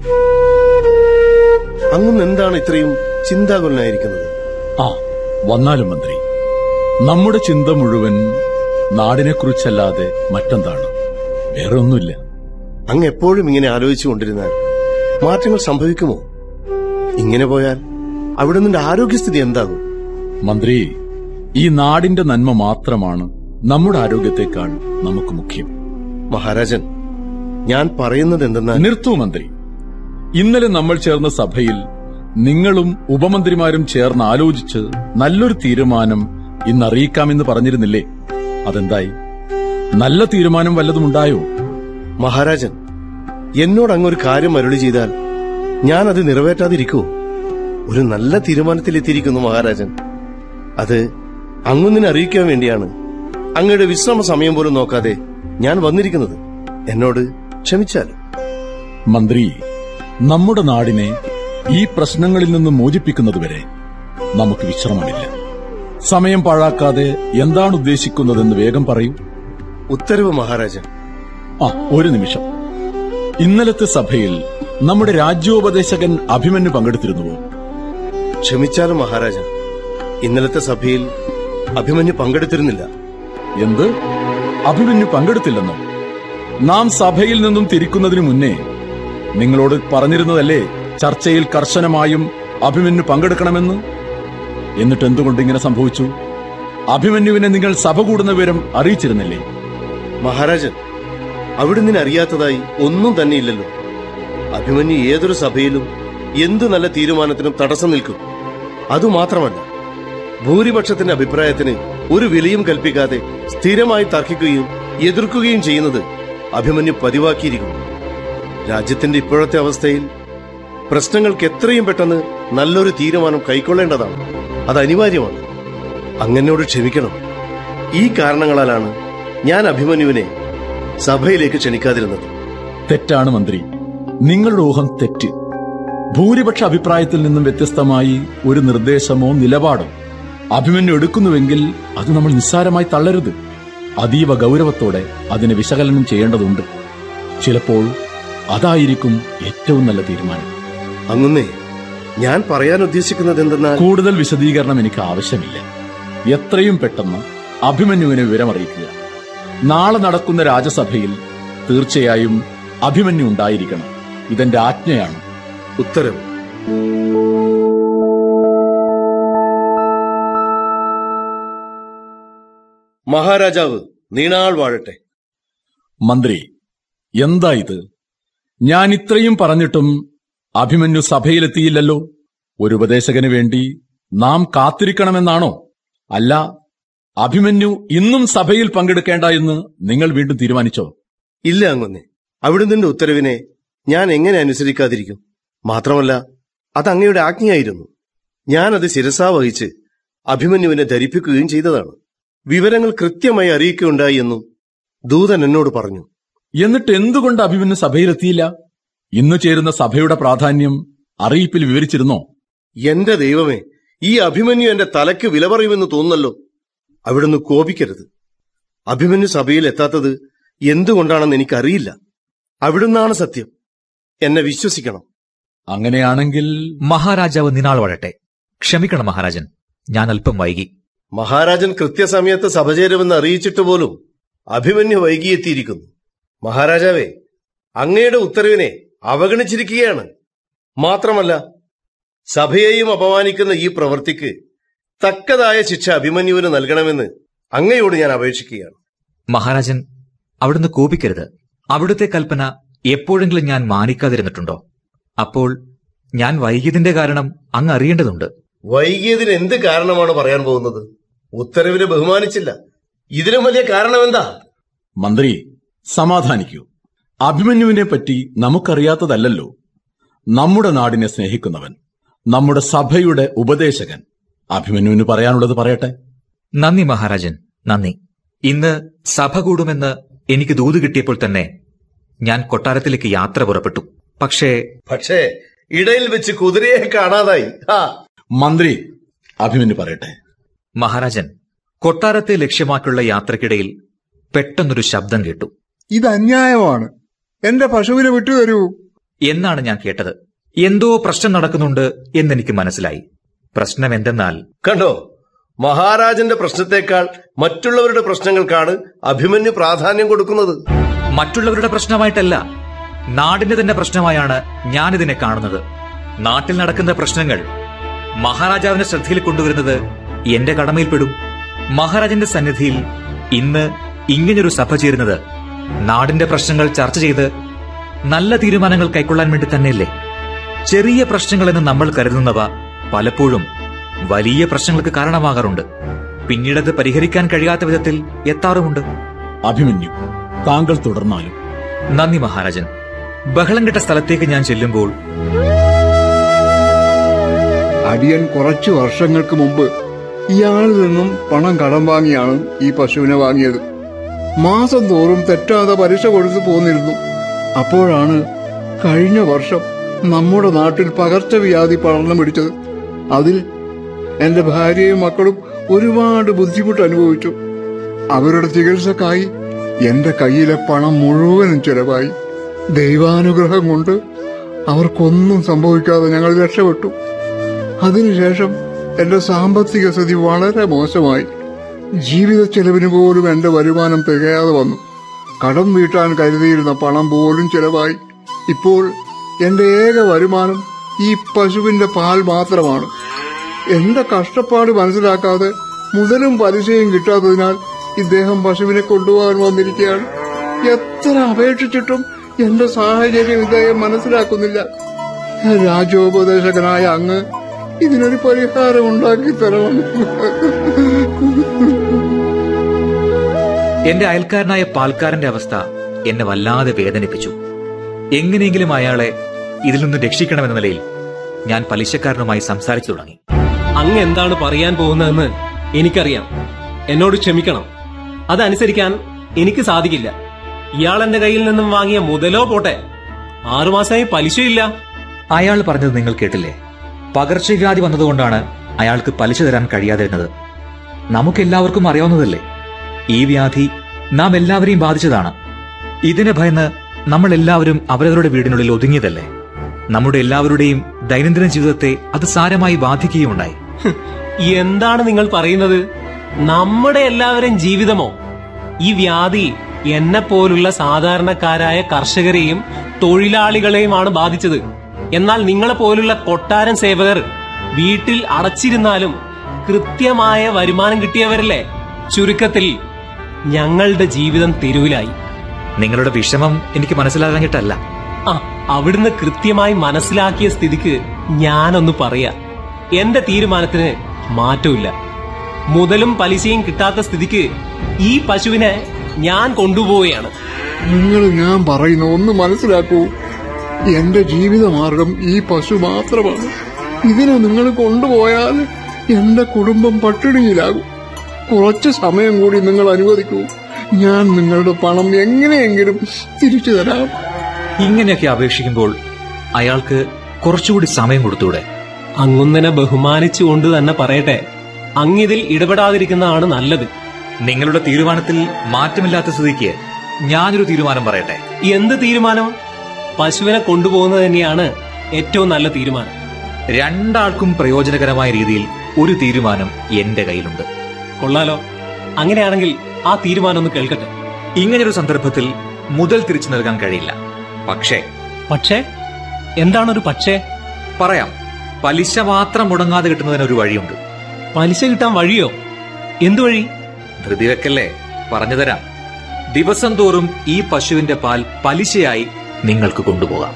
അങ്ങ് എന്താണ് ഇത്രയും ചിന്താകുലനായിരിക്കുന്നത്? ആ, വന്നാലും മന്ത്രി, നമ്മുടെ ചിന്ത മുഴുവൻ നാടിനെക്കുറിച്ചല്ലാതെ മറ്റെന്താണ്? വേറെ ഒന്നുമില്ല. അങ്ങ് എപ്പോഴും ഇങ്ങനെ ആലോചിച്ചുകൊണ്ടിരുന്നാൽ മാറ്റങ്ങൾ സംഭവിക്കുമോ? ഇങ്ങനെ പോയാൽ അവിടെ നിന്റെ ആരോഗ്യസ്ഥിതി എന്താകും? മന്ത്രി, ഈ നാടിന്റെ നന്മ മാത്രമാണ് നമ്മുടെ ആരോഗ്യത്തെക്കാൾ നമുക്ക് മുഖ്യം. മഹാരാജൻ, ഞാൻ പറയുന്നത് എന്തെന്നാൽ... നിർത്തൂ മന്ത്രി. ഇന്നലെ നമ്മൾ ചേർന്ന സഭയിൽ നിങ്ങളും ഉപമന്ത്രിമാരും ചേർന്ന് ആലോചിച്ച് നല്ലൊരു തീരുമാനം ഇന്ന് അറിയിക്കാമെന്ന് പറഞ്ഞിരുന്നില്ലേ? അതെന്തായി? നല്ല തീരുമാനം വല്ലതുമുണ്ടായോ? മഹാരാജൻ, എന്നോട് അങ്ങൊരു കാര്യം അരുളി ചെയ്താൽ ഞാൻ അത് നിറവേറ്റാതിരിക്കുമോ? ഒരു നല്ല തീരുമാനത്തിലെത്തിയിരിക്കുന്നു മഹാരാജൻ. അത് അങ്ങൊന്നിനെ അറിയിക്കാൻ വേണ്ടിയാണ് അങ്ങയുടെ വിശ്രമ സമയം പോലും നോക്കാതെ ഞാൻ വന്നിരിക്കുന്നത്. എന്നോട് ക്ഷമിച്ചാലും. മന്ത്രി, നമ്മുടെ നാടിനെ ഈ പ്രശ്നങ്ങളിൽ നിന്ന് മോചിപ്പിക്കുന്നതുവരെ നമുക്ക് വിശ്രമമില്ല. സമയം പാഴാക്കാതെ എന്താണ് ഉദ്ദേശിക്കുന്നതെന്ന് വേഗം പറയൂ. ഉത്തരവ് മഹാരാജൻ. ആ, ഒരു നിമിഷം. ഇന്നലത്തെ സഭയിൽ നമ്മുടെ രാജ്യോപദേശകൻ അഭിമന്യു പങ്കെടുത്തിരുന്നുവോ? ക്ഷമിച്ചാലും മഹാരാജൻ, ഇന്നലത്തെ സഭയിൽ അഭിമന്യു പങ്കെടുത്തിരുന്നില്ല. എന്ത്? അഭിമന്യു പങ്കെടുത്തില്ലെന്നോ? നാം സഭയിൽ നിന്നും തിരിക്കുന്നതിനു മുന്നേ നിങ്ങളോട് പറഞ്ഞിരുന്നതല്ലേ ചർച്ചയിൽ കർശനമായും അഭിമന്യു പങ്കെടുക്കണമെന്ന്? എന്നിട്ട് എന്തുകൊണ്ട് ഇങ്ങനെ സംഭവിച്ചു? അഭിമന്യുവിനെ നിങ്ങൾ സഭ കൂടുന്ന വിവരം അറിയിച്ചിരുന്നില്ലേ? മഹാരാജൻ, അവിടുന്ന് അറിയാത്തതായി ഒന്നും തന്നെയില്ലല്ലോ. അഭിമന്യു ഏതൊരു സഭയിലും എന്തു നല്ല തീരുമാനത്തിനും തടസ്സം നിൽക്കും. അതുമാത്രമല്ല, ഭൂരിപക്ഷത്തിന്റെ അഭിപ്രായത്തിന് ഒരു വിലയും കൽപ്പിക്കാതെ സ്ഥിരമായി തർക്കിക്കുകയും എതിർക്കുകയും ചെയ്യുന്നത് അഭിമന്യു പതിവാക്കിയിരിക്കുന്നു. രാജ്യത്തിന്റെ ഇപ്പോഴത്തെ അവസ്ഥയിൽ പ്രശ്നങ്ങൾക്ക് എത്രയും പെട്ടെന്ന് നല്ലൊരു തീരുമാനം കൈക്കൊള്ളേണ്ടതാണ്. അത് അനിവാര്യമാണ്. അങ്ങനോട് ക്ഷമിക്കണം. ഈ കാരണങ്ങളാലാണ് ഞാൻ അഭിമന്യുവിനെ സഭയിലേക്ക് ക്ഷണിക്കാതിരുന്നത്. തെറ്റാണ് മന്ത്രി, നിങ്ങളുടെ ഊഹം തെറ്റ്. ഭൂരിപക്ഷ അഭിപ്രായത്തിൽ നിന്നും വ്യത്യസ്തമായി ഒരു നിർദ്ദേശമോ നിലപാടോ അഭിമന്യു എടുക്കുന്നുവെങ്കിൽ അത് നമ്മൾ നിസ്സാരമായി തള്ളരുത്. അതീവ ഗൌരവത്തോടെ അതിനെ വിശകലനം ചെയ്യേണ്ടതുണ്ട്. ചിലപ്പോൾ അതായിരിക്കും ഏറ്റവും നല്ല തീരുമാനം. അങ്ങുന്നേ, ഞാൻ പറയാൻ ഉദ്ദേശിക്കുന്നത് എന്തെന്നാൽ... കൂടുതൽ വിശദീകരണം എനിക്ക് ആവശ്യമില്ല. എത്രയും പെട്ടെന്ന് അഭിമന്യുവിനെ വിവരമറിയിക്കുക. നാളെ നടക്കുന്ന രാജസഭയിൽ തീർച്ചയായും അഭിമന്യു ഉണ്ടായിരിക്കണം. ഇതെന്റെ ആജ്ഞയാണ്. ഉത്തരവ്. മഹാരാജാവ് നീണാൾ വാഴട്ടെ. മന്ത്രി, എന്താ ഇത്? ഞാൻ ഇത്രയും പറഞ്ഞിട്ടും അഭിമന്യു സഭയിലെത്തിയില്ലല്ലോ. ഒരു ഉപദേശകന് വേണ്ടി നാം കാത്തിരിക്കണമെന്നാണോ? അല്ല, അഭിമന്യു ഇന്നും സഭയിൽ പങ്കെടുക്കേണ്ട എന്ന് നിങ്ങൾ വീണ്ടും തീരുമാനിച്ചോ? ഇല്ല അങ്ങൊന്നേ, അവിടുന്ന് ഉത്തരവിനെ ഞാൻ എങ്ങനെ അനുസരിക്കാതിരിക്കും? മാത്രമല്ല, അത് അങ്ങയുടെ ആജ്ഞയായിരുന്നു. ഞാനത് ശിരസാ വഹിച്ച് അഭിമന്യുവിനെ ധരിപ്പിക്കുകയും ചെയ്തതാണ്. വിവരങ്ങൾ കൃത്യമായി അറിയിക്കുകയുണ്ടായി എന്നും ദൂതൻ എന്നോട് പറഞ്ഞു. എന്നിട്ട് എന്തുകൊണ്ട് അഭിമന്യു സഭയിലെത്തിയില്ല? ഇന്ന് ചേരുന്ന സഭയുടെ പ്രാധാന്യം അറിയിപ്പിൽ വിവരിച്ചിരുന്നോ? എന്റെ ദൈവമേ, ഈ അഭിമന്യു എന്റെ തലയ്ക്ക് വില പറയുമെന്ന് തോന്നുന്നല്ലോ. അവിടുന്ന് കോപിക്കരുത്. അഭിമന്യു സഭയിൽ എത്താത്തത് എന്തുകൊണ്ടാണെന്ന് എനിക്കറിയില്ല. അവിടുന്നാണ് സത്യം. എന്നെ വിശ്വസിക്കണം. അങ്ങനെയാണെങ്കിൽ മഹാരാജാവ് നിനാൾ വഴട്ടെ. ക്ഷമിക്കണം മഹാരാജൻ, ഞാൻ അല്പം വൈകി. മഹാരാജൻ കൃത്യസമയത്ത് സഭ ചേരുമെന്ന് അറിയിച്ചിട്ട് പോലും അഭിമന്യു വൈകിയെത്തിയിരിക്കുന്നു. മഹാരാജാവേ, അങ്ങയുടെ ഉത്തരവിനെ അവഗണിച്ചിരിക്കുകയാണ്. മാത്രമല്ല, സഭയെയും അപമാനിക്കുന്ന ഈ പ്രവൃത്തിക്ക് തക്കതായ ശിക്ഷ അഭിമന്യുവിന് നൽകണമെന്ന് അങ്ങയോട് ഞാൻ അപേക്ഷിക്കുകയാണ്. മഹാരാജൻ, അവിടുന്ന് കോപിക്കരുത്. അവിടുത്തെ കൽപ്പന എപ്പോഴെങ്കിലും ഞാൻ മാനിക്കാതിരുന്നിട്ടുണ്ടോ? അപ്പോൾ ഞാൻ വൈകിയതിന്റെ കാരണം അങ്ങ് അറിയേണ്ടതുണ്ട്. വൈകിയതിന് എന്ത് കാരണമാണ് പറയാൻ പോകുന്നത്? ഉത്തരവിനെ ബഹുമാനിച്ചില്ല. ഇതിനും വലിയ കാരണം എന്താ? മന്ത്രി, സമാധാനിക്കൂ. അഭിമന്യുവിനെ പറ്റി നമുക്കറിയാത്തതല്ലോ. നമ്മുടെ നാടിനെ സ്നേഹിക്കുന്നവൻ, നമ്മുടെ സഭയുടെ ഉപദേശകൻ. അഭിമന്യുവിന് പറയാനുള്ളത് പറയട്ടെ. നന്ദി മഹാരാജൻ, നന്ദി. ഇന്ന് സഭ കൂടുമെന്ന് എനിക്ക് ദൂത് കിട്ടിയപ്പോൾ തന്നെ ഞാൻ കൊട്ടാരത്തിലേക്ക് യാത്ര പുറപ്പെട്ടു. പക്ഷേ പക്ഷേ ഇടയിൽ വെച്ച് കുതിരയെ കാണാതായി. മന്ത്രി, അഭിമന്യു പറയട്ടെ. മഹാരാജൻ, കൊട്ടാരത്തെ ലക്ഷ്യമാക്കിയുള്ള യാത്രക്കിടയിൽ പെട്ടെന്നൊരു ശബ്ദം കേട്ടു. ഇത് അന്യായമാണ്, എന്റെ പശുവിനെ വിട്ടുതരൂ എന്നാണ് ഞാൻ കേട്ടത്. എന്തോ പ്രശ്നം നടക്കുന്നുണ്ട് എന്നെനിക്ക് മനസ്സിലായി. പ്രശ്നം എന്തെന്നാൽ, കണ്ടോ, മഹാരാജന്റെ പ്രശ്നത്തെക്കാൾ മറ്റുള്ളവരുടെ പ്രശ്നങ്ങൾക്കാണ് അഭിമന്യു പ്രാധാന്യം കൊടുക്കുന്നത്. മറ്റുള്ളവരുടെ പ്രശ്നമായിട്ടല്ല, നാടിന്റെ തന്നെ പ്രശ്നമായാണ് ഞാനിതിനെ കാണുന്നത്. നാട്ടിൽ നടക്കുന്ന പ്രശ്നങ്ങൾ മഹാരാജാവിന്റെ ശ്രദ്ധയിൽ കൊണ്ടുവരുന്നത് എന്റെ കടമയിൽപ്പെടും. മഹാരാജന്റെ സന്നിധിയിൽ ഇന്ന് ഇങ്ങനൊരു സഭ ചേരുന്നത് നാടിന്റെ പ്രശ്നങ്ങൾ ചർച്ച ചെയ്ത് നല്ല തീരുമാനങ്ങൾ കൈക്കൊള്ളാൻ വേണ്ടി തന്നെയല്ലേ? ചെറിയ പ്രശ്നങ്ങളെന്ന് നമ്മൾ കരുതുന്നവ പലപ്പോഴും വലിയ പ്രശ്നങ്ങൾക്ക് കാരണമാകാറുണ്ട്. പിന്നീടത് പരിഹരിക്കാൻ കഴിയാത്ത വിധത്തിൽ എത്താറുമുണ്ട്. അഭിമന്യു, താങ്കൾ തുടർന്നാലും. നന്ദി മഹാരാജൻ. ബഹളം കെട്ട സ്ഥലത്തേക്ക് ഞാൻ ചെല്ലുമ്പോൾ അടിയൻ കുറച്ചു വർഷങ്ങൾക്ക് മുമ്പ് ഇയാളിൽ നിന്നും പണം കടം വാങ്ങിയാണ് ഈ പശുവിനെ വാങ്ങിയത്. മാസം തോറും തെറ്റാതെ പലിശ കൊടുത്തു പോന്നിരുന്നു. അപ്പോഴാണ് കഴിഞ്ഞ വർഷം നമ്മുടെ നാട്ടിൽ പകർച്ചവ്യാധി പടർന്നു പിടിച്ചത്. അതിൽ എന്റെ ഭാര്യയും മക്കളും ഒരുപാട് ബുദ്ധിമുട്ട് അനുഭവിച്ചു. അവരുടെ ചികിത്സക്കായി എന്റെ കയ്യിലെ പണം മുഴുവനും ചെലവായി. ദൈവാനുഗ്രഹം കൊണ്ട് അവർക്കൊന്നും സംഭവിക്കാതെ ഞങ്ങൾ രക്ഷപ്പെട്ടു. അതിനുശേഷം എന്റെ സാമ്പത്തിക സ്ഥിതി വളരെ മോശമായി. ജീവിത ചെലവിന് പോലും എന്റെ വരുമാനം തികയാതെ വന്നു. കടം വീട്ടാൻ കരുതിയിരുന്ന പണം പോലും ചെലവായി. ഇപ്പോൾ എന്റെ ഏക വരുമാനം ഈ പശുവിന്റെ പാൽ മാത്രമാണ്. എന്റെ കഷ്ടപ്പാട് മനസ്സിലാക്കാതെ മുതലും പലിശയും കിട്ടാത്തതിനാൽ ഇദ്ദേഹം പശുവിനെ കൊണ്ടുപോകാൻ വന്നിരിക്കുകയാണ്. എത്ര അപേക്ഷിച്ചിട്ടും എന്റെ സാഹചര്യം ഇദ്ദേഹം മനസ്സിലാക്കുന്നില്ല. രാജോപദേശകനായ അങ്ങ് ഇതിനൊരു പരിഹാരം ഉണ്ടാക്കി തരണം. എന്റെ അയൽക്കാരനായ പാൽക്കാരന്റെ അവസ്ഥ എന്നെ വല്ലാതെ വേദനിപ്പിച്ചു. എങ്ങനെയെങ്കിലും അയാളെ ഇതിൽ നിന്ന് രക്ഷിക്കണമെന്ന നിലയിൽ ഞാൻ പലിശക്കാരനുമായി സംസാരിച്ചു തുടങ്ങി. അങ്ങ് എന്താണ് പറയാൻ പോകുന്നതെന്ന് എനിക്കറിയാം. എന്നോട് ക്ഷമിക്കണം. അതനുസരിക്കാൻ എനിക്ക് സാധിക്കില്ല. ഇയാൾ എന്റെ കയ്യിൽ നിന്നും വാങ്ങിയ മുതലോ പോട്ടെ, ആറുമാസമായി പലിശയില്ല. അയാൾ പറഞ്ഞത് നിങ്ങൾ കേട്ടില്ലേ? പകർച്ചവ്യാധി വന്നതുകൊണ്ടാണ് അയാൾക്ക് പലിശ തരാൻ കഴിയാതിരുന്നത്. നമുക്കെല്ലാവർക്കും അറിയാവുന്നതല്ലേ, ഈ വ്യാധി നാം എല്ലാവരെയും ബാധിച്ചതാണ്. ഇതിനെ ഭയന്ന് നമ്മൾ എല്ലാവരും അവരവരുടെ വീടിനുള്ളിൽ ഒതുങ്ങിയതല്ലേ. നമ്മുടെ എല്ലാവരുടെയും ദൈനംദിന ജീവിതത്തെ അത് സാരമായി ബാധിക്കുകയുണ്ടായി. എന്താണ് നിങ്ങൾ പറയുന്നത്? നമ്മുടെ എല്ലാവരും ജീവിതമോ? ഈ വ്യാധി എന്നെ പോലുള്ള സാധാരണക്കാരായ കർഷകരെയും തൊഴിലാളികളെയുമാണ് ബാധിച്ചത്. എന്നാൽ നിങ്ങളെ പോലുള്ള കൊട്ടാരം സേവകർ വീട്ടിൽ അടച്ചിരുന്നാലും കൃത്യമായ വരുമാനം കിട്ടിയവരല്ലേ. ചുരുക്കത്തിൽ ഞങ്ങളുടെ ജീവിതം തെരുവിലായി. നിങ്ങളുടെ വിഷമം എനിക്ക് മനസ്സിലാകാഞ്ഞിട്ടല്ല. ആ, അവിടുന്ന് കൃത്യമായി മനസ്സിലാക്കിയ സ്ഥിതിക്ക് ഞാനൊന്ന് പറയാ. എന്റെ തീരുമാനത്തിന് മാറ്റമില്ല. മുതലും പലിശയും കിട്ടാത്ത സ്ഥിതിക്ക് ഈ പശുവിനെ ഞാൻ കൊണ്ടുപോവുകയാണ്. നിങ്ങൾ ഞാൻ പറയുന്ന ഒന്ന് മനസ്സിലാക്കൂ. എന്റെ ജീവിതമാർഗം ഈ പശു മാത്രമാണ്. ഇതിനെ നിങ്ങൾ കൊണ്ടുപോയാൽ എന്റെ കുടുംബം പട്ടിണിയിലാകും. കുറച്ച് സമയം കൂടി നിങ്ങൾ അനുവദിക്കൂ. ഞാൻ നിങ്ങളുടെ പണം എങ്ങനെയെങ്കിലും തിരിച്ചു തരാം. ഇങ്ങനെയൊക്കെ അപേക്ഷിക്കുമ്പോൾ അയാൾക്ക് കുറച്ചുകൂടി സമയം കൊടുത്തൂടെ? അങ്ങുന്നനെ ബഹുമാനിച്ചുകൊണ്ട് തന്നെ പറയട്ടെ, അങ്ങിതിൽ ഇടപെടാതിരിക്കുന്നതാണ് നല്ലത്. നിങ്ങളുടെ തീരുമാനത്തിൽ മാറ്റമില്ലാത്ത സ്ഥിതിക്ക് ഞാനൊരു തീരുമാനം പറയട്ടെ. എന്ത് തീരുമാനം? പശുവിനെ കൊണ്ടുപോകുന്നത് തന്നെയാണ് ഏറ്റവും നല്ല തീരുമാനം. രണ്ടാൾക്കും പ്രയോജനകരമായ രീതിയിൽ ഒരു തീരുമാനം എന്റെ കയ്യിലുണ്ട്. കൊള്ളാലോ. അങ്ങനെയാണെങ്കിൽ ആ തീരുമാനം ഒന്ന് കേൾക്കട്ടെ. ഇങ്ങനൊരു സന്ദർഭത്തിൽ മുതൽ തിരിച്ചു നൽകാൻ കഴിയില്ല. പക്ഷേ പക്ഷേ എന്താണൊരു പക്ഷേ? പറയാം. പലിശ മാത്രം മുടങ്ങാതെ കിട്ടുന്നതിന് ഒരു വഴിയുണ്ട്. പലിശ കിട്ടാൻ വഴിയോ? എന്തു വഴി? ധൃതി വെക്കല്ലേ, പറഞ്ഞുതരാം. ദിവസം തോറും ഈ പശുവിന്റെ പാൽ പലിശയായി നിങ്ങൾക്ക് കൊണ്ടുപോകാം.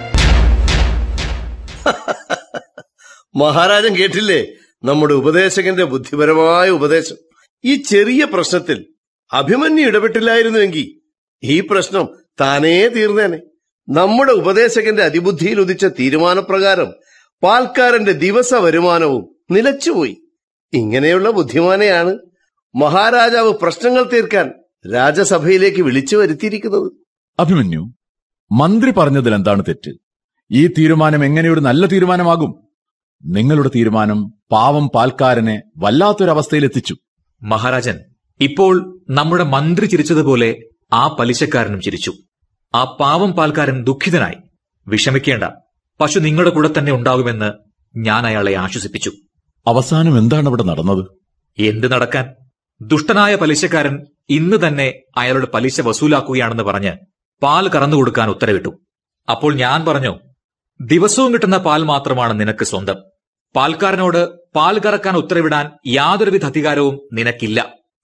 മഹാരാജൻ കേട്ടില്ലേ നമ്മുടെ ഉപദേശകന്റെ ബുദ്ധിപരമായ ഉപദേശം? ഈ ചെറിയ പ്രശ്നത്തിൽ അഭിമന്യു ഇടപെട്ടില്ലായിരുന്നുവെങ്കിൽ ഈ പ്രശ്നം താനേ തീർന്നേനെ. നമ്മുടെ ഉപദേശകന്റെ അതിബുദ്ധിയിൽ ഉദിച്ച തീരുമാനപ്രകാരം പാൽക്കാരന്റെ ദിവസ വരുമാനവും നിലച്ചുപോയി. ഇങ്ങനെയുള്ള ബുദ്ധിമാനെയാണ് മഹാരാജാവ് പ്രശ്നങ്ങൾ തീർക്കാൻ രാജസഭയിലേക്ക് വിളിച്ചു വരുത്തിയിരിക്കുന്നത്. അഭിമന്യു, മന്ത്രി പറഞ്ഞതിൽ എന്താണ് തെറ്റ്? ഈ തീരുമാനം എങ്ങനെയൊരു നല്ല തീരുമാനമാകും? നിങ്ങളുടെ തീരുമാനം പാവം പാൽക്കാരനെ വല്ലാത്തൊരവസ്ഥയിലെത്തിച്ചു. മഹാരാജൻ, ഇപ്പോൾ നമ്മുടെ മന്ത്രി ചിരിച്ചതുപോലെ ആ പലിശക്കാരനും ചിരിച്ചു. ആ പാവം പാൽക്കാരൻ ദുഃഖിതനായി. വിഷമിക്കേണ്ട, പശു നിങ്ങളുടെ കൂടെ തന്നെ ഉണ്ടാകുമെന്ന് ഞാൻ അയാളെ ആശ്വസിപ്പിച്ചു. അവസാനം എന്താണ് അവിടെ നടന്നത്? എന്ത് നടക്കാൻ? ദുഷ്ടനായ പലിശക്കാരൻ ഇന്ന് തന്നെ അയാളുടെ പലിശ വസൂലാക്കുകയാണെന്ന് പറഞ്ഞ് പാൽ കറന്നുകൊടുക്കാൻ ഉത്തരവിട്ടു. അപ്പോൾ ഞാൻ പറഞ്ഞു, ദിവസവും കിട്ടുന്ന പാൽ മാത്രമാണ് നിനക്ക് സ്വന്തം. പാൽക്കാരനോട് പാൽ കറക്കാൻ ഉത്തരവിടാൻ യാതൊരുവിധ അധികാരവും നിനക്കില്ല.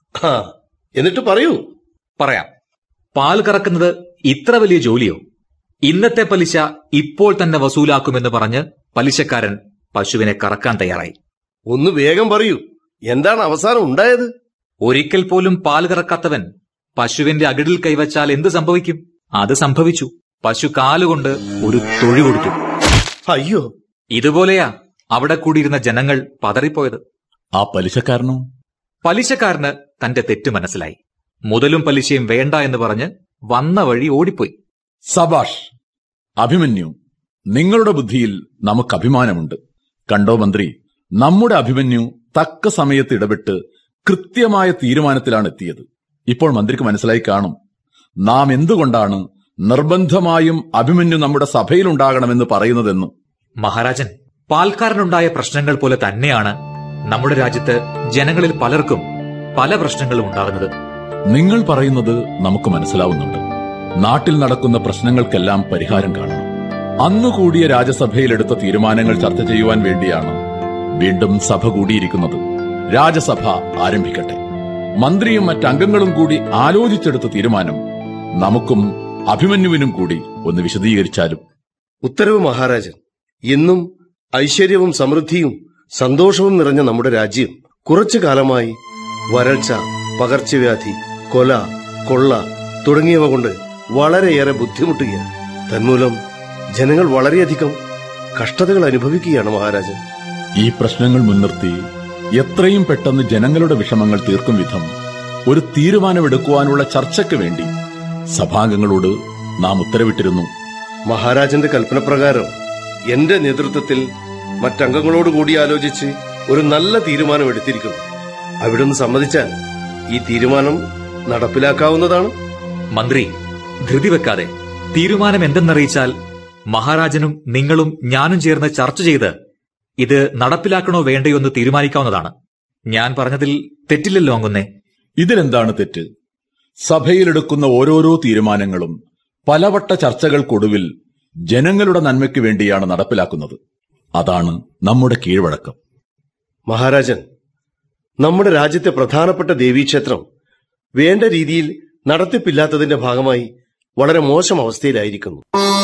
എന്നിട്ട് പറയൂ. പറയാം. പാൽ കറക്കുന്നത് ഇത്ര വലിയ ജോലിയോ? ഇന്നത്തെ പലിശ ഇപ്പോൾ തന്നെ വസൂലാക്കുമെന്ന് പറഞ്ഞ് പലിശക്കാരൻ പശുവിനെ കറക്കാൻ തയ്യാറായി. ഒന്ന് വേഗം പറയൂ, എന്താണ് അവസാനം ഉണ്ടായത്? ഒരിക്കൽ പോലും പാൽ കറക്കാത്തവൻ പശുവിന്റെ അകിടിൽ കൈവച്ചാൽ എന്ത് സംഭവിക്കും? അത് സംഭവിച്ചു. പശു കാലുകൊണ്ട് ഒരു തൊഴി കൊടുത്തു. അയ്യോ! ഇതുപോലെയാ അവിടെ കൂടിയിരുന്ന ജനങ്ങൾ പതറിപ്പോയത്. ആ പലിശക്കാരനോ? പലിശക്കാരന് തന്റെ തെറ്റ് മനസ്സിലായി. മുതലും പലിശയും വേണ്ട എന്ന് പറഞ്ഞ് വന്ന വഴി ഓടിപ്പോയി. സബാഷ്! അഭിമന്യു, നിങ്ങളുടെ ബുദ്ധിയിൽ നമുക്ക് അഭിമാനമുണ്ട്. കണ്ടോ മന്ത്രി, നമ്മുടെ അഭിമന്യു തക്ക സമയത്ത് ഇടപെട്ട് കൃത്യമായ തീരുമാനത്തിലാണ് എത്തിയത്. ഇപ്പോൾ മന്ത്രിക്ക് മനസ്സിലായി കാണും നാം എന്തുകൊണ്ടാണ് നിർബന്ധമായും അഭിമന്യു നമ്മുടെ സഭയിലുണ്ടാകണമെന്ന് പറയുന്നതെന്ന്. മഹാരാജൻ, പാൽക്കാരനുണ്ടായ പ്രശ്നങ്ങൾ പോലെ തന്നെയാണ് നമ്മുടെ രാജ്യത്ത് ജനങ്ങളിൽ പലർക്കും പല പ്രശ്നങ്ങളും ഉണ്ടാകുന്നത്. നിങ്ങൾ പറയുന്നത് നമുക്ക് മനസ്സിലാവുന്നുണ്ട്. നാട്ടിൽ നടക്കുന്ന പ്രശ്നങ്ങൾക്കെല്ലാം പരിഹാരം കാണണം. അന്നു കൂടിയ രാജസഭയിലെടുത്ത തീരുമാനങ്ങൾ ചർച്ച ചെയ്യുവാൻ വേണ്ടിയാണ് വീണ്ടും സഭ കൂടിയിരിക്കുന്നത്. രാജസഭ ആരംഭിക്കട്ടെ. മന്ത്രിയും മറ്റംഗങ്ങളും കൂടി ആലോചിച്ചെടുത്ത തീരുമാനം നമുക്കും അഭിമന്യുവിനും കൂടി ഒന്ന് വിശദീകരിച്ചാലും. ഉത്തരവ് മഹാരാജൻ. ഇന്നും ഐശ്വര്യവും സമൃദ്ധിയും സന്തോഷവും നിറഞ്ഞ നമ്മുടെ രാജ്യം കുറച്ചു കാലമായി വരൾച്ച, പകർച്ചവ്യാധി, കൊല, കൊള്ള തുടങ്ങിയവ കൊണ്ട് വളരെയേറെ ബുദ്ധിമുട്ടുകയാണ്. തന്മൂലം ജനങ്ങൾ വളരെയധികം കഷ്ടതകൾ അനുഭവിക്കുകയാണ് മഹാരാജൻ. ഈ പ്രശ്നങ്ങൾ മുൻനിർത്തി എത്രയും പെട്ടെന്ന് ജനങ്ങളുടെ വിഷമങ്ങൾ തീർക്കും വിധം ഒരു തീരുമാനമെടുക്കുവാനുള്ള ചർച്ചയ്ക്ക് വേണ്ടി സഭാംഗങ്ങളോട് നാം ഉത്തരവിട്ടിരുന്നു. മഹാരാജന്റെ കൽപ്പനപ്രകാരം എന്റെ നേതൃത്വത്തിൽ മറ്റംഗങ്ങളോട് കൂടി ആലോചിച്ച് ഒരു നല്ല തീരുമാനം എടുത്തിരിക്കുന്നു. അവിടുന്ന് സമ്മതിച്ചാൽ ഈ തീരുമാനം നടപ്പിലാക്കാവുന്നതാണ്. മന്ത്രി, ധൃതി വെക്കാതെ തീരുമാനം എന്തെന്നറിയിച്ചാൽ മഹാരാജനും നിങ്ങളും ഞാനും ചേർന്ന് ചർച്ച ചെയ്ത് ഇത് നടപ്പിലാക്കണോ വേണ്ടയോ എന്ന് തീരുമാനിക്കാവുന്നതാണ്. ഞാൻ പറഞ്ഞതിൽ തെറ്റില്ലല്ലോ അങ്ങുന്നേ? ഇതിലെന്താണ് തെറ്റ്? സഭയിലെടുക്കുന്ന ഓരോരോ തീരുമാനങ്ങളും പലവട്ട ചർച്ചകൾക്കൊടുവിൽ ജനങ്ങളുടെ നന്മയ്ക്ക് വേണ്ടിയാണ് നടപ്പിലാക്കുന്നത്. അതാണ് നമ്മുടെ കീഴ്വഴക്കം. മഹാരാജൻ, നമ്മുടെ രാജ്യത്തെ പ്രധാനപ്പെട്ട ദേവീക്ഷേത്രം വേണ്ട രീതിയിൽ നടത്തിപ്പില്ലാത്തതിന്റെ ഭാഗമായി വളരെ മോശം അവസ്ഥയിലായിരിക്കുന്നു.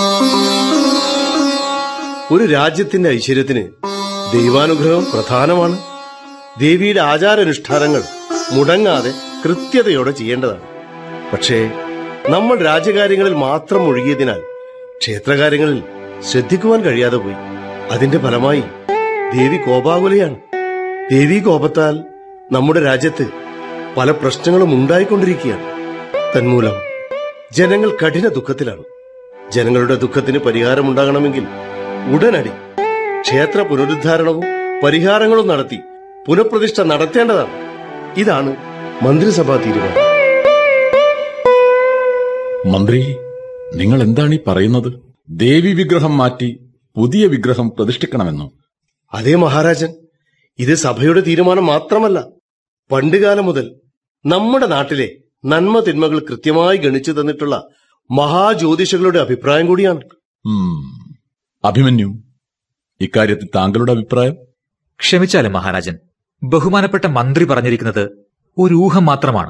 ഒരു രാജ്യത്തിന്റെ ഐശ്വര്യത്തിന് ദൈവാനുഗ്രഹം പ്രധാനമാണ്. ദേവിയുടെ ആചാരാനുഷ്ഠാനങ്ങൾ മുടങ്ങാതെ കൃത്യതയോടെ ചെയ്യേണ്ടതാണ്. പക്ഷേ നമ്മൾ രാജ്യകാര്യങ്ങളിൽ മാത്രം ഒഴുകിയതിനാൽ ക്ഷേത്രകാര്യങ്ങളിൽ ശ്രദ്ധിക്കുവാൻ കഴിയാതെ പോയി. അതിന്റെ ഫലമായി ദേവി കോപാകുലയാണ്. ദേവീ കോപത്താൽ നമ്മുടെ രാജ്യത്ത് പല പ്രശ്നങ്ങളും ഉണ്ടായിക്കൊണ്ടിരിക്കുകയാണ്. തന്മൂലം ജനങ്ങൾ കഠിന ദുഃഖത്തിലാണ്. ജനങ്ങളുടെ ദുഃഖത്തിന് പരിഹാരമുണ്ടാകണമെങ്കിൽ ഉടനടി ക്ഷേത്ര പുനരുദ്ധാരണവും പരിഹാരങ്ങളും നടത്തി പുനഃപ്രതിഷ്ഠ നടത്തേണ്ടതാണ്. ഇതാണ് മന്ത്രിസഭാ തീരുമാനം. മന്ത്രി, നിങ്ങൾ എന്താണ് ഈ പറയുന്നത്? ദേവി വിഗ്രഹം മാറ്റി പുതിയ വിഗ്രഹം പ്രതിഷ്ഠിക്കണമെന്നോ? അതേ മഹാരാജൻ, ഇത് സഭയുടെ തീരുമാനം മാത്രമല്ല. പണ്ടുകാലം മുതൽ നമ്മുടെ നാട്ടിലെ നന്മ തിന്മകൾ കൃത്യമായി ഗണിച്ചു തന്നിട്ടുള്ള മഹാജ്യോതിഷകളുടെ അഭിപ്രായം കൂടിയാണ്. അഭിമന്യു, ഇക്കാര്യത്തിൽ താങ്കളുടെ അഭിപ്രായം? ക്ഷമിച്ചാലും മഹാരാജൻ, ബഹുമാനപ്പെട്ട മന്ത്രി പറഞ്ഞിരിക്കുന്നത് ഒരു ഊഹം മാത്രമാണ്.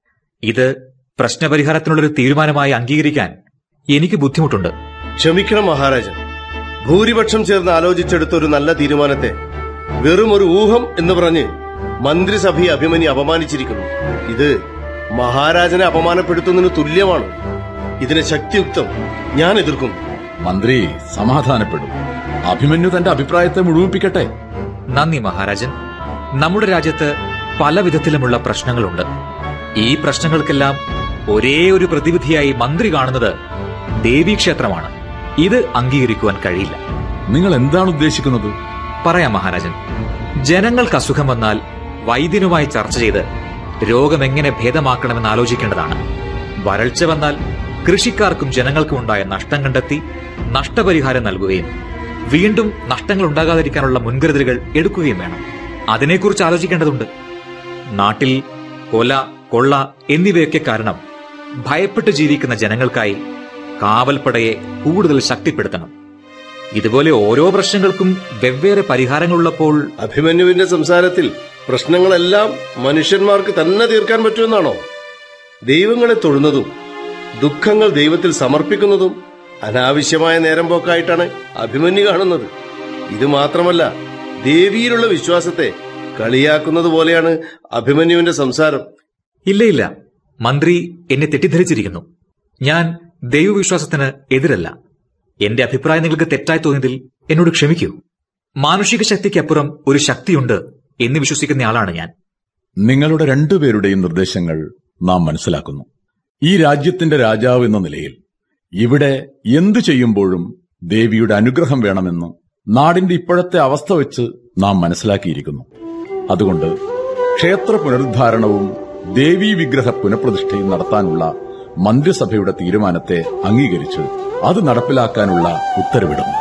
ഇത് പ്രശ്നപരിഹാരത്തിനുള്ളൊരു തീരുമാനമായി അംഗീകരിക്കാൻ എനിക്ക് ബുദ്ധിമുട്ടുണ്ട്. ക്ഷമിക്കണം മഹാരാജൻ, ഭൂരിപക്ഷം ചേർന്ന് ആലോചിച്ചെടുത്ത ഒരു നല്ല തീരുമാനത്തെ വെറും ഒരു ഊഹം എന്ന് പറഞ്ഞ് മന്ത്രിസഭയെ അഭിമന്യു അപമാനിച്ചിരിക്കുന്നു. ഇത് മഹാരാജനെ അപമാനപ്പെടുത്തുന്നതിന് തുല്യമാണ്. ഇതിനെ ശക്തിയുക്തം ഞാൻ എതിർക്കുന്നു. മന്ത്രി സമാധാനപ്പെടും. അഭിമന്യു തന്റെ അഭിപ്രായത്തെ മുഴുമിപ്പിക്കട്ടെ. നന്ദി മഹാരാജൻ. നമ്മുടെ രാജ്യത്ത് പല വിധത്തിലുമുള്ള പ്രശ്നങ്ങളുണ്ട്. ഈ പ്രശ്നങ്ങൾക്കെല്ലാം ഒരേ ഒരു പ്രതിവിധിയായി മന്ത്രി കാണുന്നത് ദേവീക്ഷേത്രമാണ്. ഇത് അംഗീകരിക്കുവാൻ കഴിയില്ല. നിങ്ങൾ എന്താണ് ഉദ്ദേശിക്കുന്നത്? പറയാം മഹാരാജൻ. ജനങ്ങൾക്ക് അസുഖം വന്നാൽ വൈദ്യനുമായി ചർച്ച ചെയ്ത് രോഗമെങ്ങനെ ഭേദമാക്കണമെന്ന് ആലോചിക്കേണ്ടതാണ്. വരൾച്ച വന്നാൽ കൃഷിക്കാർക്കും ജനങ്ങൾക്കും ഉണ്ടായ നഷ്ടം കണ്ടെത്തി നഷ്ടപരിഹാരം നൽകുകയും വീണ്ടും നഷ്ടങ്ങൾ ഉണ്ടാകാതിരിക്കാനുള്ള മുൻകരുതലുകൾ എടുക്കുകയും വേണം. അതിനെക്കുറിച്ച് ആലോചിക്കേണ്ടതുണ്ട്. നാട്ടിൽ കൊല, കൊള്ള എന്നിവയൊക്കെ കാരണം ഭയപ്പെട്ട് ജീവിക്കുന്ന ജനങ്ങൾക്കായി കാവൽപ്പടയെ കൂടുതൽ ശക്തിപ്പെടുത്തണം. ഇതുപോലെ ഓരോ പ്രശ്നങ്ങൾക്കും വെവ്വേറെ പരിഹാരങ്ങളുള്ളപ്പോൾ അഭിമന്യുവിന്റെ സംസാരത്തിൽ പ്രശ്നങ്ങളെല്ലാം മനുഷ്യന്മാർക്ക് തന്നെ തീർക്കാൻ പറ്റുമെന്നാണോ? ദൈവങ്ങളെ തൊഴുന്നതും ദുഃഖങ്ങൾ ദൈവത്തിൽ സമർപ്പിക്കുന്നതും അനാവശ്യമായ നേരം പോക്കായിട്ടാണ് അഭിമന്യു കാണുന്നത്. ഇത് മാത്രമല്ല, ദേവിയിലുള്ള വിശ്വാസത്തെ കളിയാക്കുന്നത് പോലെയാണ് അഭിമന്യുവിന്റെ സംസാരം. ഇല്ല ഇല്ല, മന്ത്രി എന്നെ തെറ്റിദ്ധരിച്ചിരിക്കുന്നു. ഞാൻ ദൈവവിശ്വാസത്തിന് എതിരല്ല. എന്റെ അഭിപ്രായം നിങ്ങൾക്ക് തെറ്റായി തോന്നിയതിൽ എന്നോട് ക്ഷമിക്കൂ. മാനുഷിക ശക്തിക്കപ്പുറം ഒരു ശക്തിയുണ്ട് എന്ന് വിശ്വസിക്കുന്നയാളാണ് ഞാൻ. നിങ്ങളുടെ രണ്ടുപേരുടെയും നിർദ്ദേശങ്ങൾ നാം മനസ്സിലാക്കുന്നു. ഈ രാജ്യത്തിന്റെ രാജാവ് എന്ന നിലയിൽ ഇവിടെ എന്തു ചെയ്യുമ്പോഴും ദേവിയുടെ അനുഗ്രഹം വേണമെന്ന് നാടിന്റെ ഇപ്പോഴത്തെ അവസ്ഥ വെച്ച് നാം മനസ്സിലാക്കിയിരിക്കുന്നു. അതുകൊണ്ട് ക്ഷേത്ര പുനരുദ്ധാരണവും ദേവീ വിഗ്രഹ പുനഃപ്രതിഷ്ഠയും നടത്താനുള്ള മന്ത്രിസഭയുടെ തീരുമാനത്തെ അംഗീകരിച്ച് അത് നടപ്പിലാക്കാനുള്ള ഉത്തരവിടുന്നു.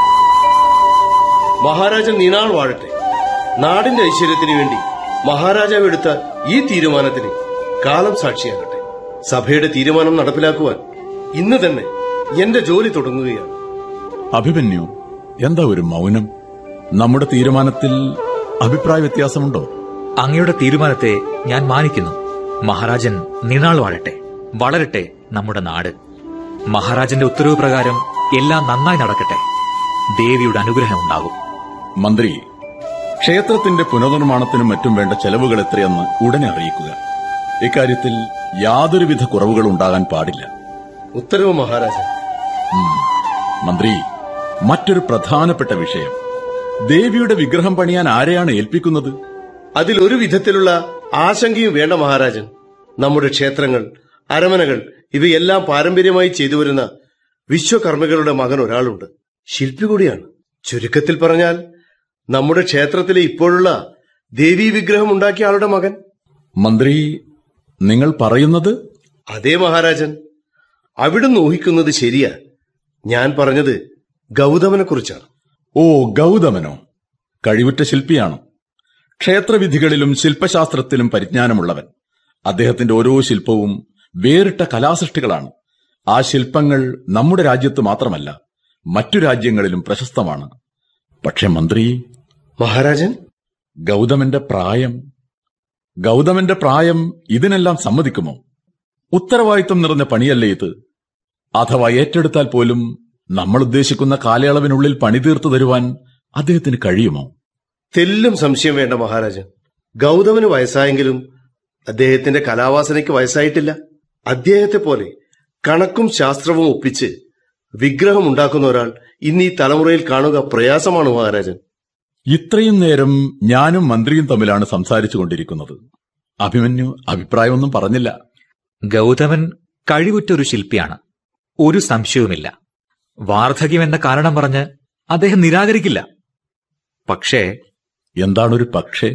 മഹാരാജൻ നീനാൾ വാഴട്ടെ. നാടിന്റെ ഐശ്വര്യത്തിനു വേണ്ടി മഹാരാജാവ് എടുത്ത ഈ തീരുമാനത്തിന് കാലം സാക്ഷിയാകട്ടെ. സഭയുടെ തീരുമാനം നടപ്പിലാക്കുവാൻ ഇന്ന് തന്നെ എന്റെ ജോലി തുടങ്ങുകയാണ്. അഭിമന്യു, എന്താ ഒരു മൗനം? നമ്മുടെ തീരുമാനത്തിൽ അഭിപ്രായ വ്യത്യാസമുണ്ടോ? അങ്ങയുടെ തീരുമാനത്തെ ഞാൻ മാനിക്കുന്നു. മഹാരാജൻ നീനാൾ വാഴട്ടെ. വളരട്ടെ നമ്മുടെ നാട്. മഹാരാജന്റെ ഉത്തരവ് പ്രകാരം എല്ലാം നന്നായി നടക്കട്ടെ. ദേവിയുടെ അനുഗ്രഹം ഉണ്ടാകും. മന്ത്രി, ക്ഷേത്രത്തിന്റെ പുനർനിർമ്മാണത്തിനും മറ്റും വേണ്ട ചെലവുകൾ എത്രയെന്ന് ഉടനെ അറിയിക്കുക. ഇക്കാര്യത്തിൽ യാതൊരുവിധ കുറവുകളും ഉണ്ടാകാൻ പാടില്ല. ഉത്തരവ് മഹാരാജൻ. മന്ത്രി, മറ്റൊരു പ്രധാനപ്പെട്ട വിഷയം, ദേവിയുടെ വിഗ്രഹം പണിയാൻ ആരെയാണ് ഏൽപ്പിക്കുന്നത്? അതിലൊരു വിധത്തിലുള്ള ആശങ്കയും വേണ്ട മഹാരാജൻ. നമ്മുടെ ക്ഷേത്രങ്ങൾ, അരമനകൾ ഇവയെല്ലാം പാരമ്പര്യമായി ചെയ്തുവരുന്ന വിശ്വകർമ്മികളുടെ മകൻ ഒരാളുണ്ട്. ശില്പി കൂടിയാണ്. ചുരുക്കത്തിൽ പറഞ്ഞാൽ നമ്മുടെ ക്ഷേത്രത്തിലെ ഇപ്പോഴുള്ള ദേവീ വിഗ്രഹം ഉണ്ടാക്കിയ ആളുടെ മകൻ. മന്ത്രി, നിങ്ങൾ പറയുന്നത്? അതേ മഹാരാജൻ, അവിടുന്ന് ഊഹിക്കുന്നത് ശരിയാ. ഞാൻ പറഞ്ഞത് ഗൗതമനെ കുറിച്ചാണ്. ഓ, ഗൗതമനോ? കഴിവുറ്റ ശില്പിയാണ്. ക്ഷേത്രവിധികളിലും ശില്പശാസ്ത്രത്തിലും പരിജ്ഞാനമുള്ളവൻ. അദ്ദേഹത്തിന്റെ ഓരോ ശില്പവും വേറിട്ട കലാസൃഷ്ടികളാണ്. ആ ശില്പങ്ങൾ നമ്മുടെ രാജ്യത്ത് മാത്രമല്ല മറ്റു രാജ്യങ്ങളിലും പ്രശസ്തമാണ്. പക്ഷെ മന്ത്രി, മഹാരാജൻ, ഗൗതമന്റെ പ്രായം ഗൗതമന്റെ പ്രായം ഇതിനെല്ലാം സമ്മതിക്കുമോ? ഉത്തരവാദിത്വം നിറഞ്ഞ പണിയല്ലേ ഇത്? അഥവാ ഏറ്റെടുത്താൽ പോലും നമ്മൾ ഉദ്ദേശിക്കുന്ന കാലയളവിനുള്ളിൽ പണി തീർത്തു തരുവാൻ അദ്ദേഹത്തിന് കഴിയുമോ? തെല്ലും സംശയം വേണ്ട മഹാരാജൻ. ഗൗതമന് വയസ്സായെങ്കിലും അദ്ദേഹത്തിന്റെ കലാവാസനയ്ക്ക് വയസ്സായിട്ടില്ല. അദ്ദേഹത്തെ പോലെ കണക്കും ശാസ്ത്രവും ഒപ്പിച്ച് വിഗ്രഹം ഉണ്ടാക്കുന്ന ഒരാൾ ഇന്ന് ഈ തലമുറയിൽ കാണുക പ്രയാസമാണ് മഹാരാജൻ. ഇത്രയും നേരം ഞാനും മന്ത്രിയും തമ്മിലാണ് സംസാരിച്ചു കൊണ്ടിരിക്കുന്നത്. അഭിമന്യു അഭിപ്രായമൊന്നും പറഞ്ഞില്ല. ഗൗതമൻ കഴിവുറ്റൊരു ശില്പിയാണ്, ഒരു സംശയവുമില്ല. വാർദ്ധക്യമെന്ന കാരണം പറഞ്ഞ് അദ്ദേഹം നിരാകരിക്കില്ല. പക്ഷേ എന്താണൊരു പക്ഷേ?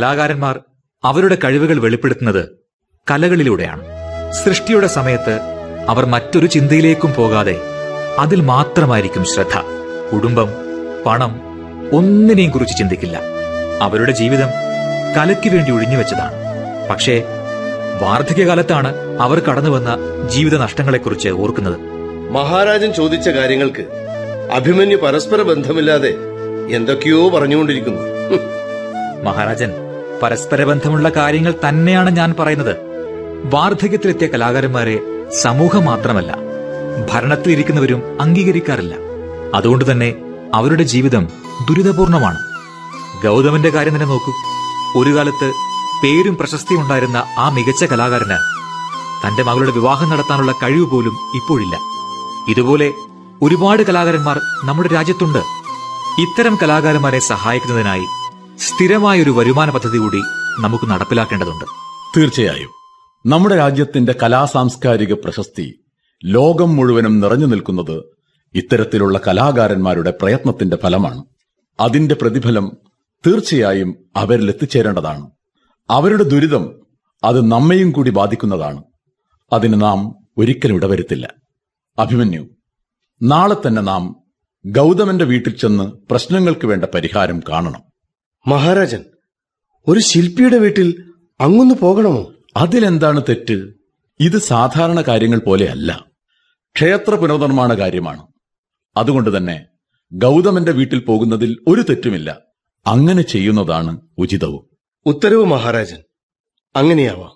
കലാകാരന്മാർ അവരുടെ കഴിവുകൾ വെളിപ്പെടുത്തുന്നത് കലകളിലൂടെയാണ്. സൃഷ്ടിയുടെ സമയത്ത് അവർ മറ്റൊരു ചിന്തയിലേക്കും പോകാതെ അതിൽ മാത്രമായിരിക്കും ശ്രദ്ധ. കുടുംബം, പണം ഒന്നിനെയും കുറിച്ച് ചിന്തിക്കില്ല. അവരുടെ ജീവിതം കലയ്ക്ക് വേണ്ടി ഒഴിഞ്ഞുവെച്ചതാണ്. പക്ഷേ വാർദ്ധക്യകാലത്താണ് അവർ കടന്നുവന്ന ജീവിത നഷ്ടങ്ങളെക്കുറിച്ച് ഓർക്കുന്നത്. മഹാരാജൻ ചോദിച്ച കാര്യങ്ങൾക്ക് അഭിമന്യു പരസ്പര ബന്ധമില്ലാതെ എന്തൊക്കെയോ പറഞ്ഞുകൊണ്ടിരിക്കുന്നു. മഹാരാജൻ, പരസ്പര ബന്ധമുള്ള കാര്യങ്ങൾ തന്നെയാണ് ഞാൻ പറയുന്നത്. വാർദ്ധക്യത്തിലെത്തിയ കലാകാരന്മാരെ സമൂഹം മാത്രമല്ല, ഭരണത്തിലിരിക്കുന്നവരും അംഗീകരിക്കാറില്ല. അതുകൊണ്ട് തന്നെ അവരുടെ ജീവിതം ദുരിതപൂർണമാണ്. ഗൗതമന്റെ കാര്യം തന്നെ നോക്കൂ. ഒരു കാലത്ത് പേരും പ്രശസ്തിയും ഉണ്ടായിരുന്ന ആ മികച്ച കലാകാരന് തന്റെ മകളുടെ വിവാഹം നടത്താനുള്ള കഴിവ് പോലും ഇപ്പോഴില്ല. ഇതുപോലെ ഒരുപാട് കലാകാരന്മാർ നമ്മുടെ രാജ്യത്തുണ്ട്. ഇത്തരം കലാകാരന്മാരെ സഹായിക്കുന്നതിനായി സ്ഥിരമായൊരു വരുമാന പദ്ധതി കൂടി നമുക്ക് നടപ്പിലാക്കേണ്ടതുണ്ട്. തീർച്ചയായും നമ്മുടെ രാജ്യത്തിന്റെ കലാസാംസ്കാരിക പ്രശസ്തി ലോകം മുഴുവനും നിറഞ്ഞു നിൽക്കുന്നത് ഇത്തരത്തിലുള്ള കലാകാരന്മാരുടെ പ്രയത്നത്തിന്റെ ഫലമാണ്. അതിന്റെ പ്രതിഫലം തീർച്ചയായും അവരിൽ എത്തിച്ചേരേണ്ടതാണ്. അവരുടെ ദുരിതം അത് നമ്മയും കൂടി ബാധിക്കുന്നതാണ്. അതിന് നാം ഒരിക്കലും ഇടവരുത്തില്ല. അഭിമന്യു, നാളെ തന്നെ നാം ഗൗതമന്റെ വീട്ടിൽ ചെന്ന് പ്രശ്നങ്ങൾക്ക് വേണ്ട പരിഹാരം കാണണം. മഹാരാജൻ, ഒരു ശില്പിയുടെ വീട്ടിൽ അങ്ങൊന്ന് പോകണമോ? അതിലെന്താണ് തെറ്റ്? ഇത് സാധാരണ കാര്യങ്ങൾ പോലെയല്ല, ക്ഷേത്ര പുനർനിർമ്മാണ കാര്യമാണ്. അതുകൊണ്ട് തന്നെ ഗൗതമന്റെ വീട്ടിൽ പോകുന്നതിൽ ഒരു തെറ്റുമില്ല. അങ്ങനെ ചെയ്യുന്നതാണ് ഉചിതവും. ഉത്തരവ് മഹാരാജൻ, അങ്ങനെയാവാം.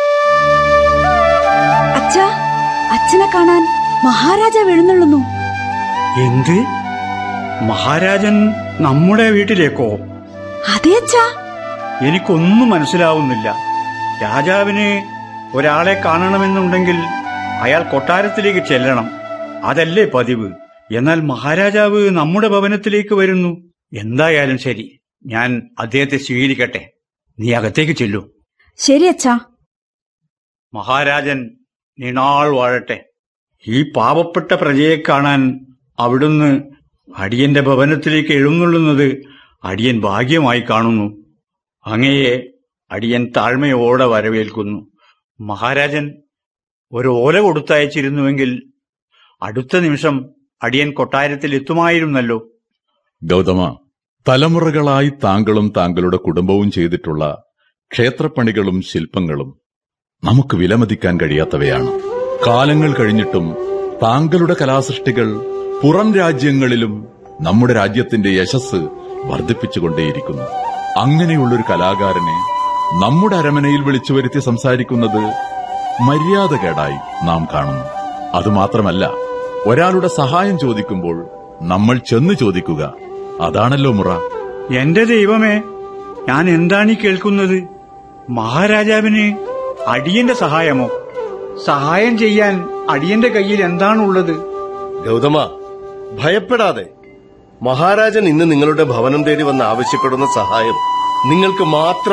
അച്ഛാ, അച്ഛനെ കാണാൻ മഹാരാജാവ് എഴുന്നള്ളുന്നു. എന്ത്? മഹാരാജൻ നമ്മുടെ വീട്ടിലേക്കോ? അതെ അച്ഛാ. എനിക്കൊന്നും മനസ്സിലാവുന്നില്ല. രാജാവിന് ഒരാളെ കാണണമെന്നുണ്ടെങ്കിൽ അയാൾ കൊട്ടാരത്തിലേക്ക് ചെല്ലണം, അതല്ലേ പതിവ്. എന്നാൽ മഹാരാജാവ് നമ്മുടെ ഭവനത്തിലേക്ക് വരുന്നു. എന്തായാലും ശരി, ഞാൻ അദ്ദേഹത്തെ സ്വീകരിക്കട്ടെ. നീ അകത്തേക്ക് ചെല്ലൂ. ശരി അച്ഛാ. മഹാരാജൻ നീണാൾ വാഴട്ടെ. ഈ പാവപ്പെട്ട പ്രജയെ കാണാൻ അവിടുന്ന് അടിയന്റെ ഭവനത്തിലേക്ക് എഴുന്നള്ളുന്നത് അടിയൻ ഭാഗ്യമായി കാണുന്നു. അങ്ങയെ അടിയൻ താഴ്മയോടെ വരവേൽക്കുന്നു. മഹാരാജൻ ഒരു ഓല കൊടുത്തയച്ചിരുന്നുവെങ്കിൽ അടുത്ത നിമിഷം അടിയൻ കൊട്ടാരത്തിൽ എത്തുമായിരുന്നല്ലോ. ഗൗതമ, തലമുറകളായി താങ്കളും താങ്കളുടെ കുടുംബവും ചെയ്തിട്ടുള്ള ക്ഷേത്രപ്പണികളും ശില്പങ്ങളും നമുക്ക് വിലമതിക്കാൻ കഴിയാത്തവയാണ്. കാലങ്ങൾ കഴിഞ്ഞിട്ടും താങ്കളുടെ കലാസൃഷ്ടികൾ പുറം രാജ്യങ്ങളിലും നമ്മുടെ രാജ്യത്തിന്റെ യശസ് വർദ്ധിപ്പിച്ചുകൊണ്ടേയിരിക്കുന്നു. അങ്ങനെയുള്ളൊരു കലാകാരനെ നമ്മുടെ അരമനയിൽ വിളിച്ചു വരുത്തി സംസാരിക്കുന്നത് മര്യാദകേടായി നാം കാണുന്നു. അതുമാത്രമല്ല, ഒരാളുടെ സഹായം ചോദിക്കുമ്പോൾ നമ്മൾ ചെന്ന് ചോദിക്കുക, അതാണല്ലോ മുറ. എന്റെ ദൈവമേ, ഞാൻ എന്താണ് ഈ കേൾക്കുന്നത്? മഹാരാജാവിന് അടിയന്റെ സഹായമോ? സഹായം ചെയ്യാൻ അടിയന്റെ കയ്യിൽ എന്താണുള്ളത്? ഗൗതമ, ഭയപ്പെടാതെ. മഹാരാജൻ ഇന്ന് നിങ്ങളുടെ ഭവനം തേടി വന്ന് ആവശ്യപ്പെടുന്ന സഹായം നിങ്ങൾക്ക് മാത്രം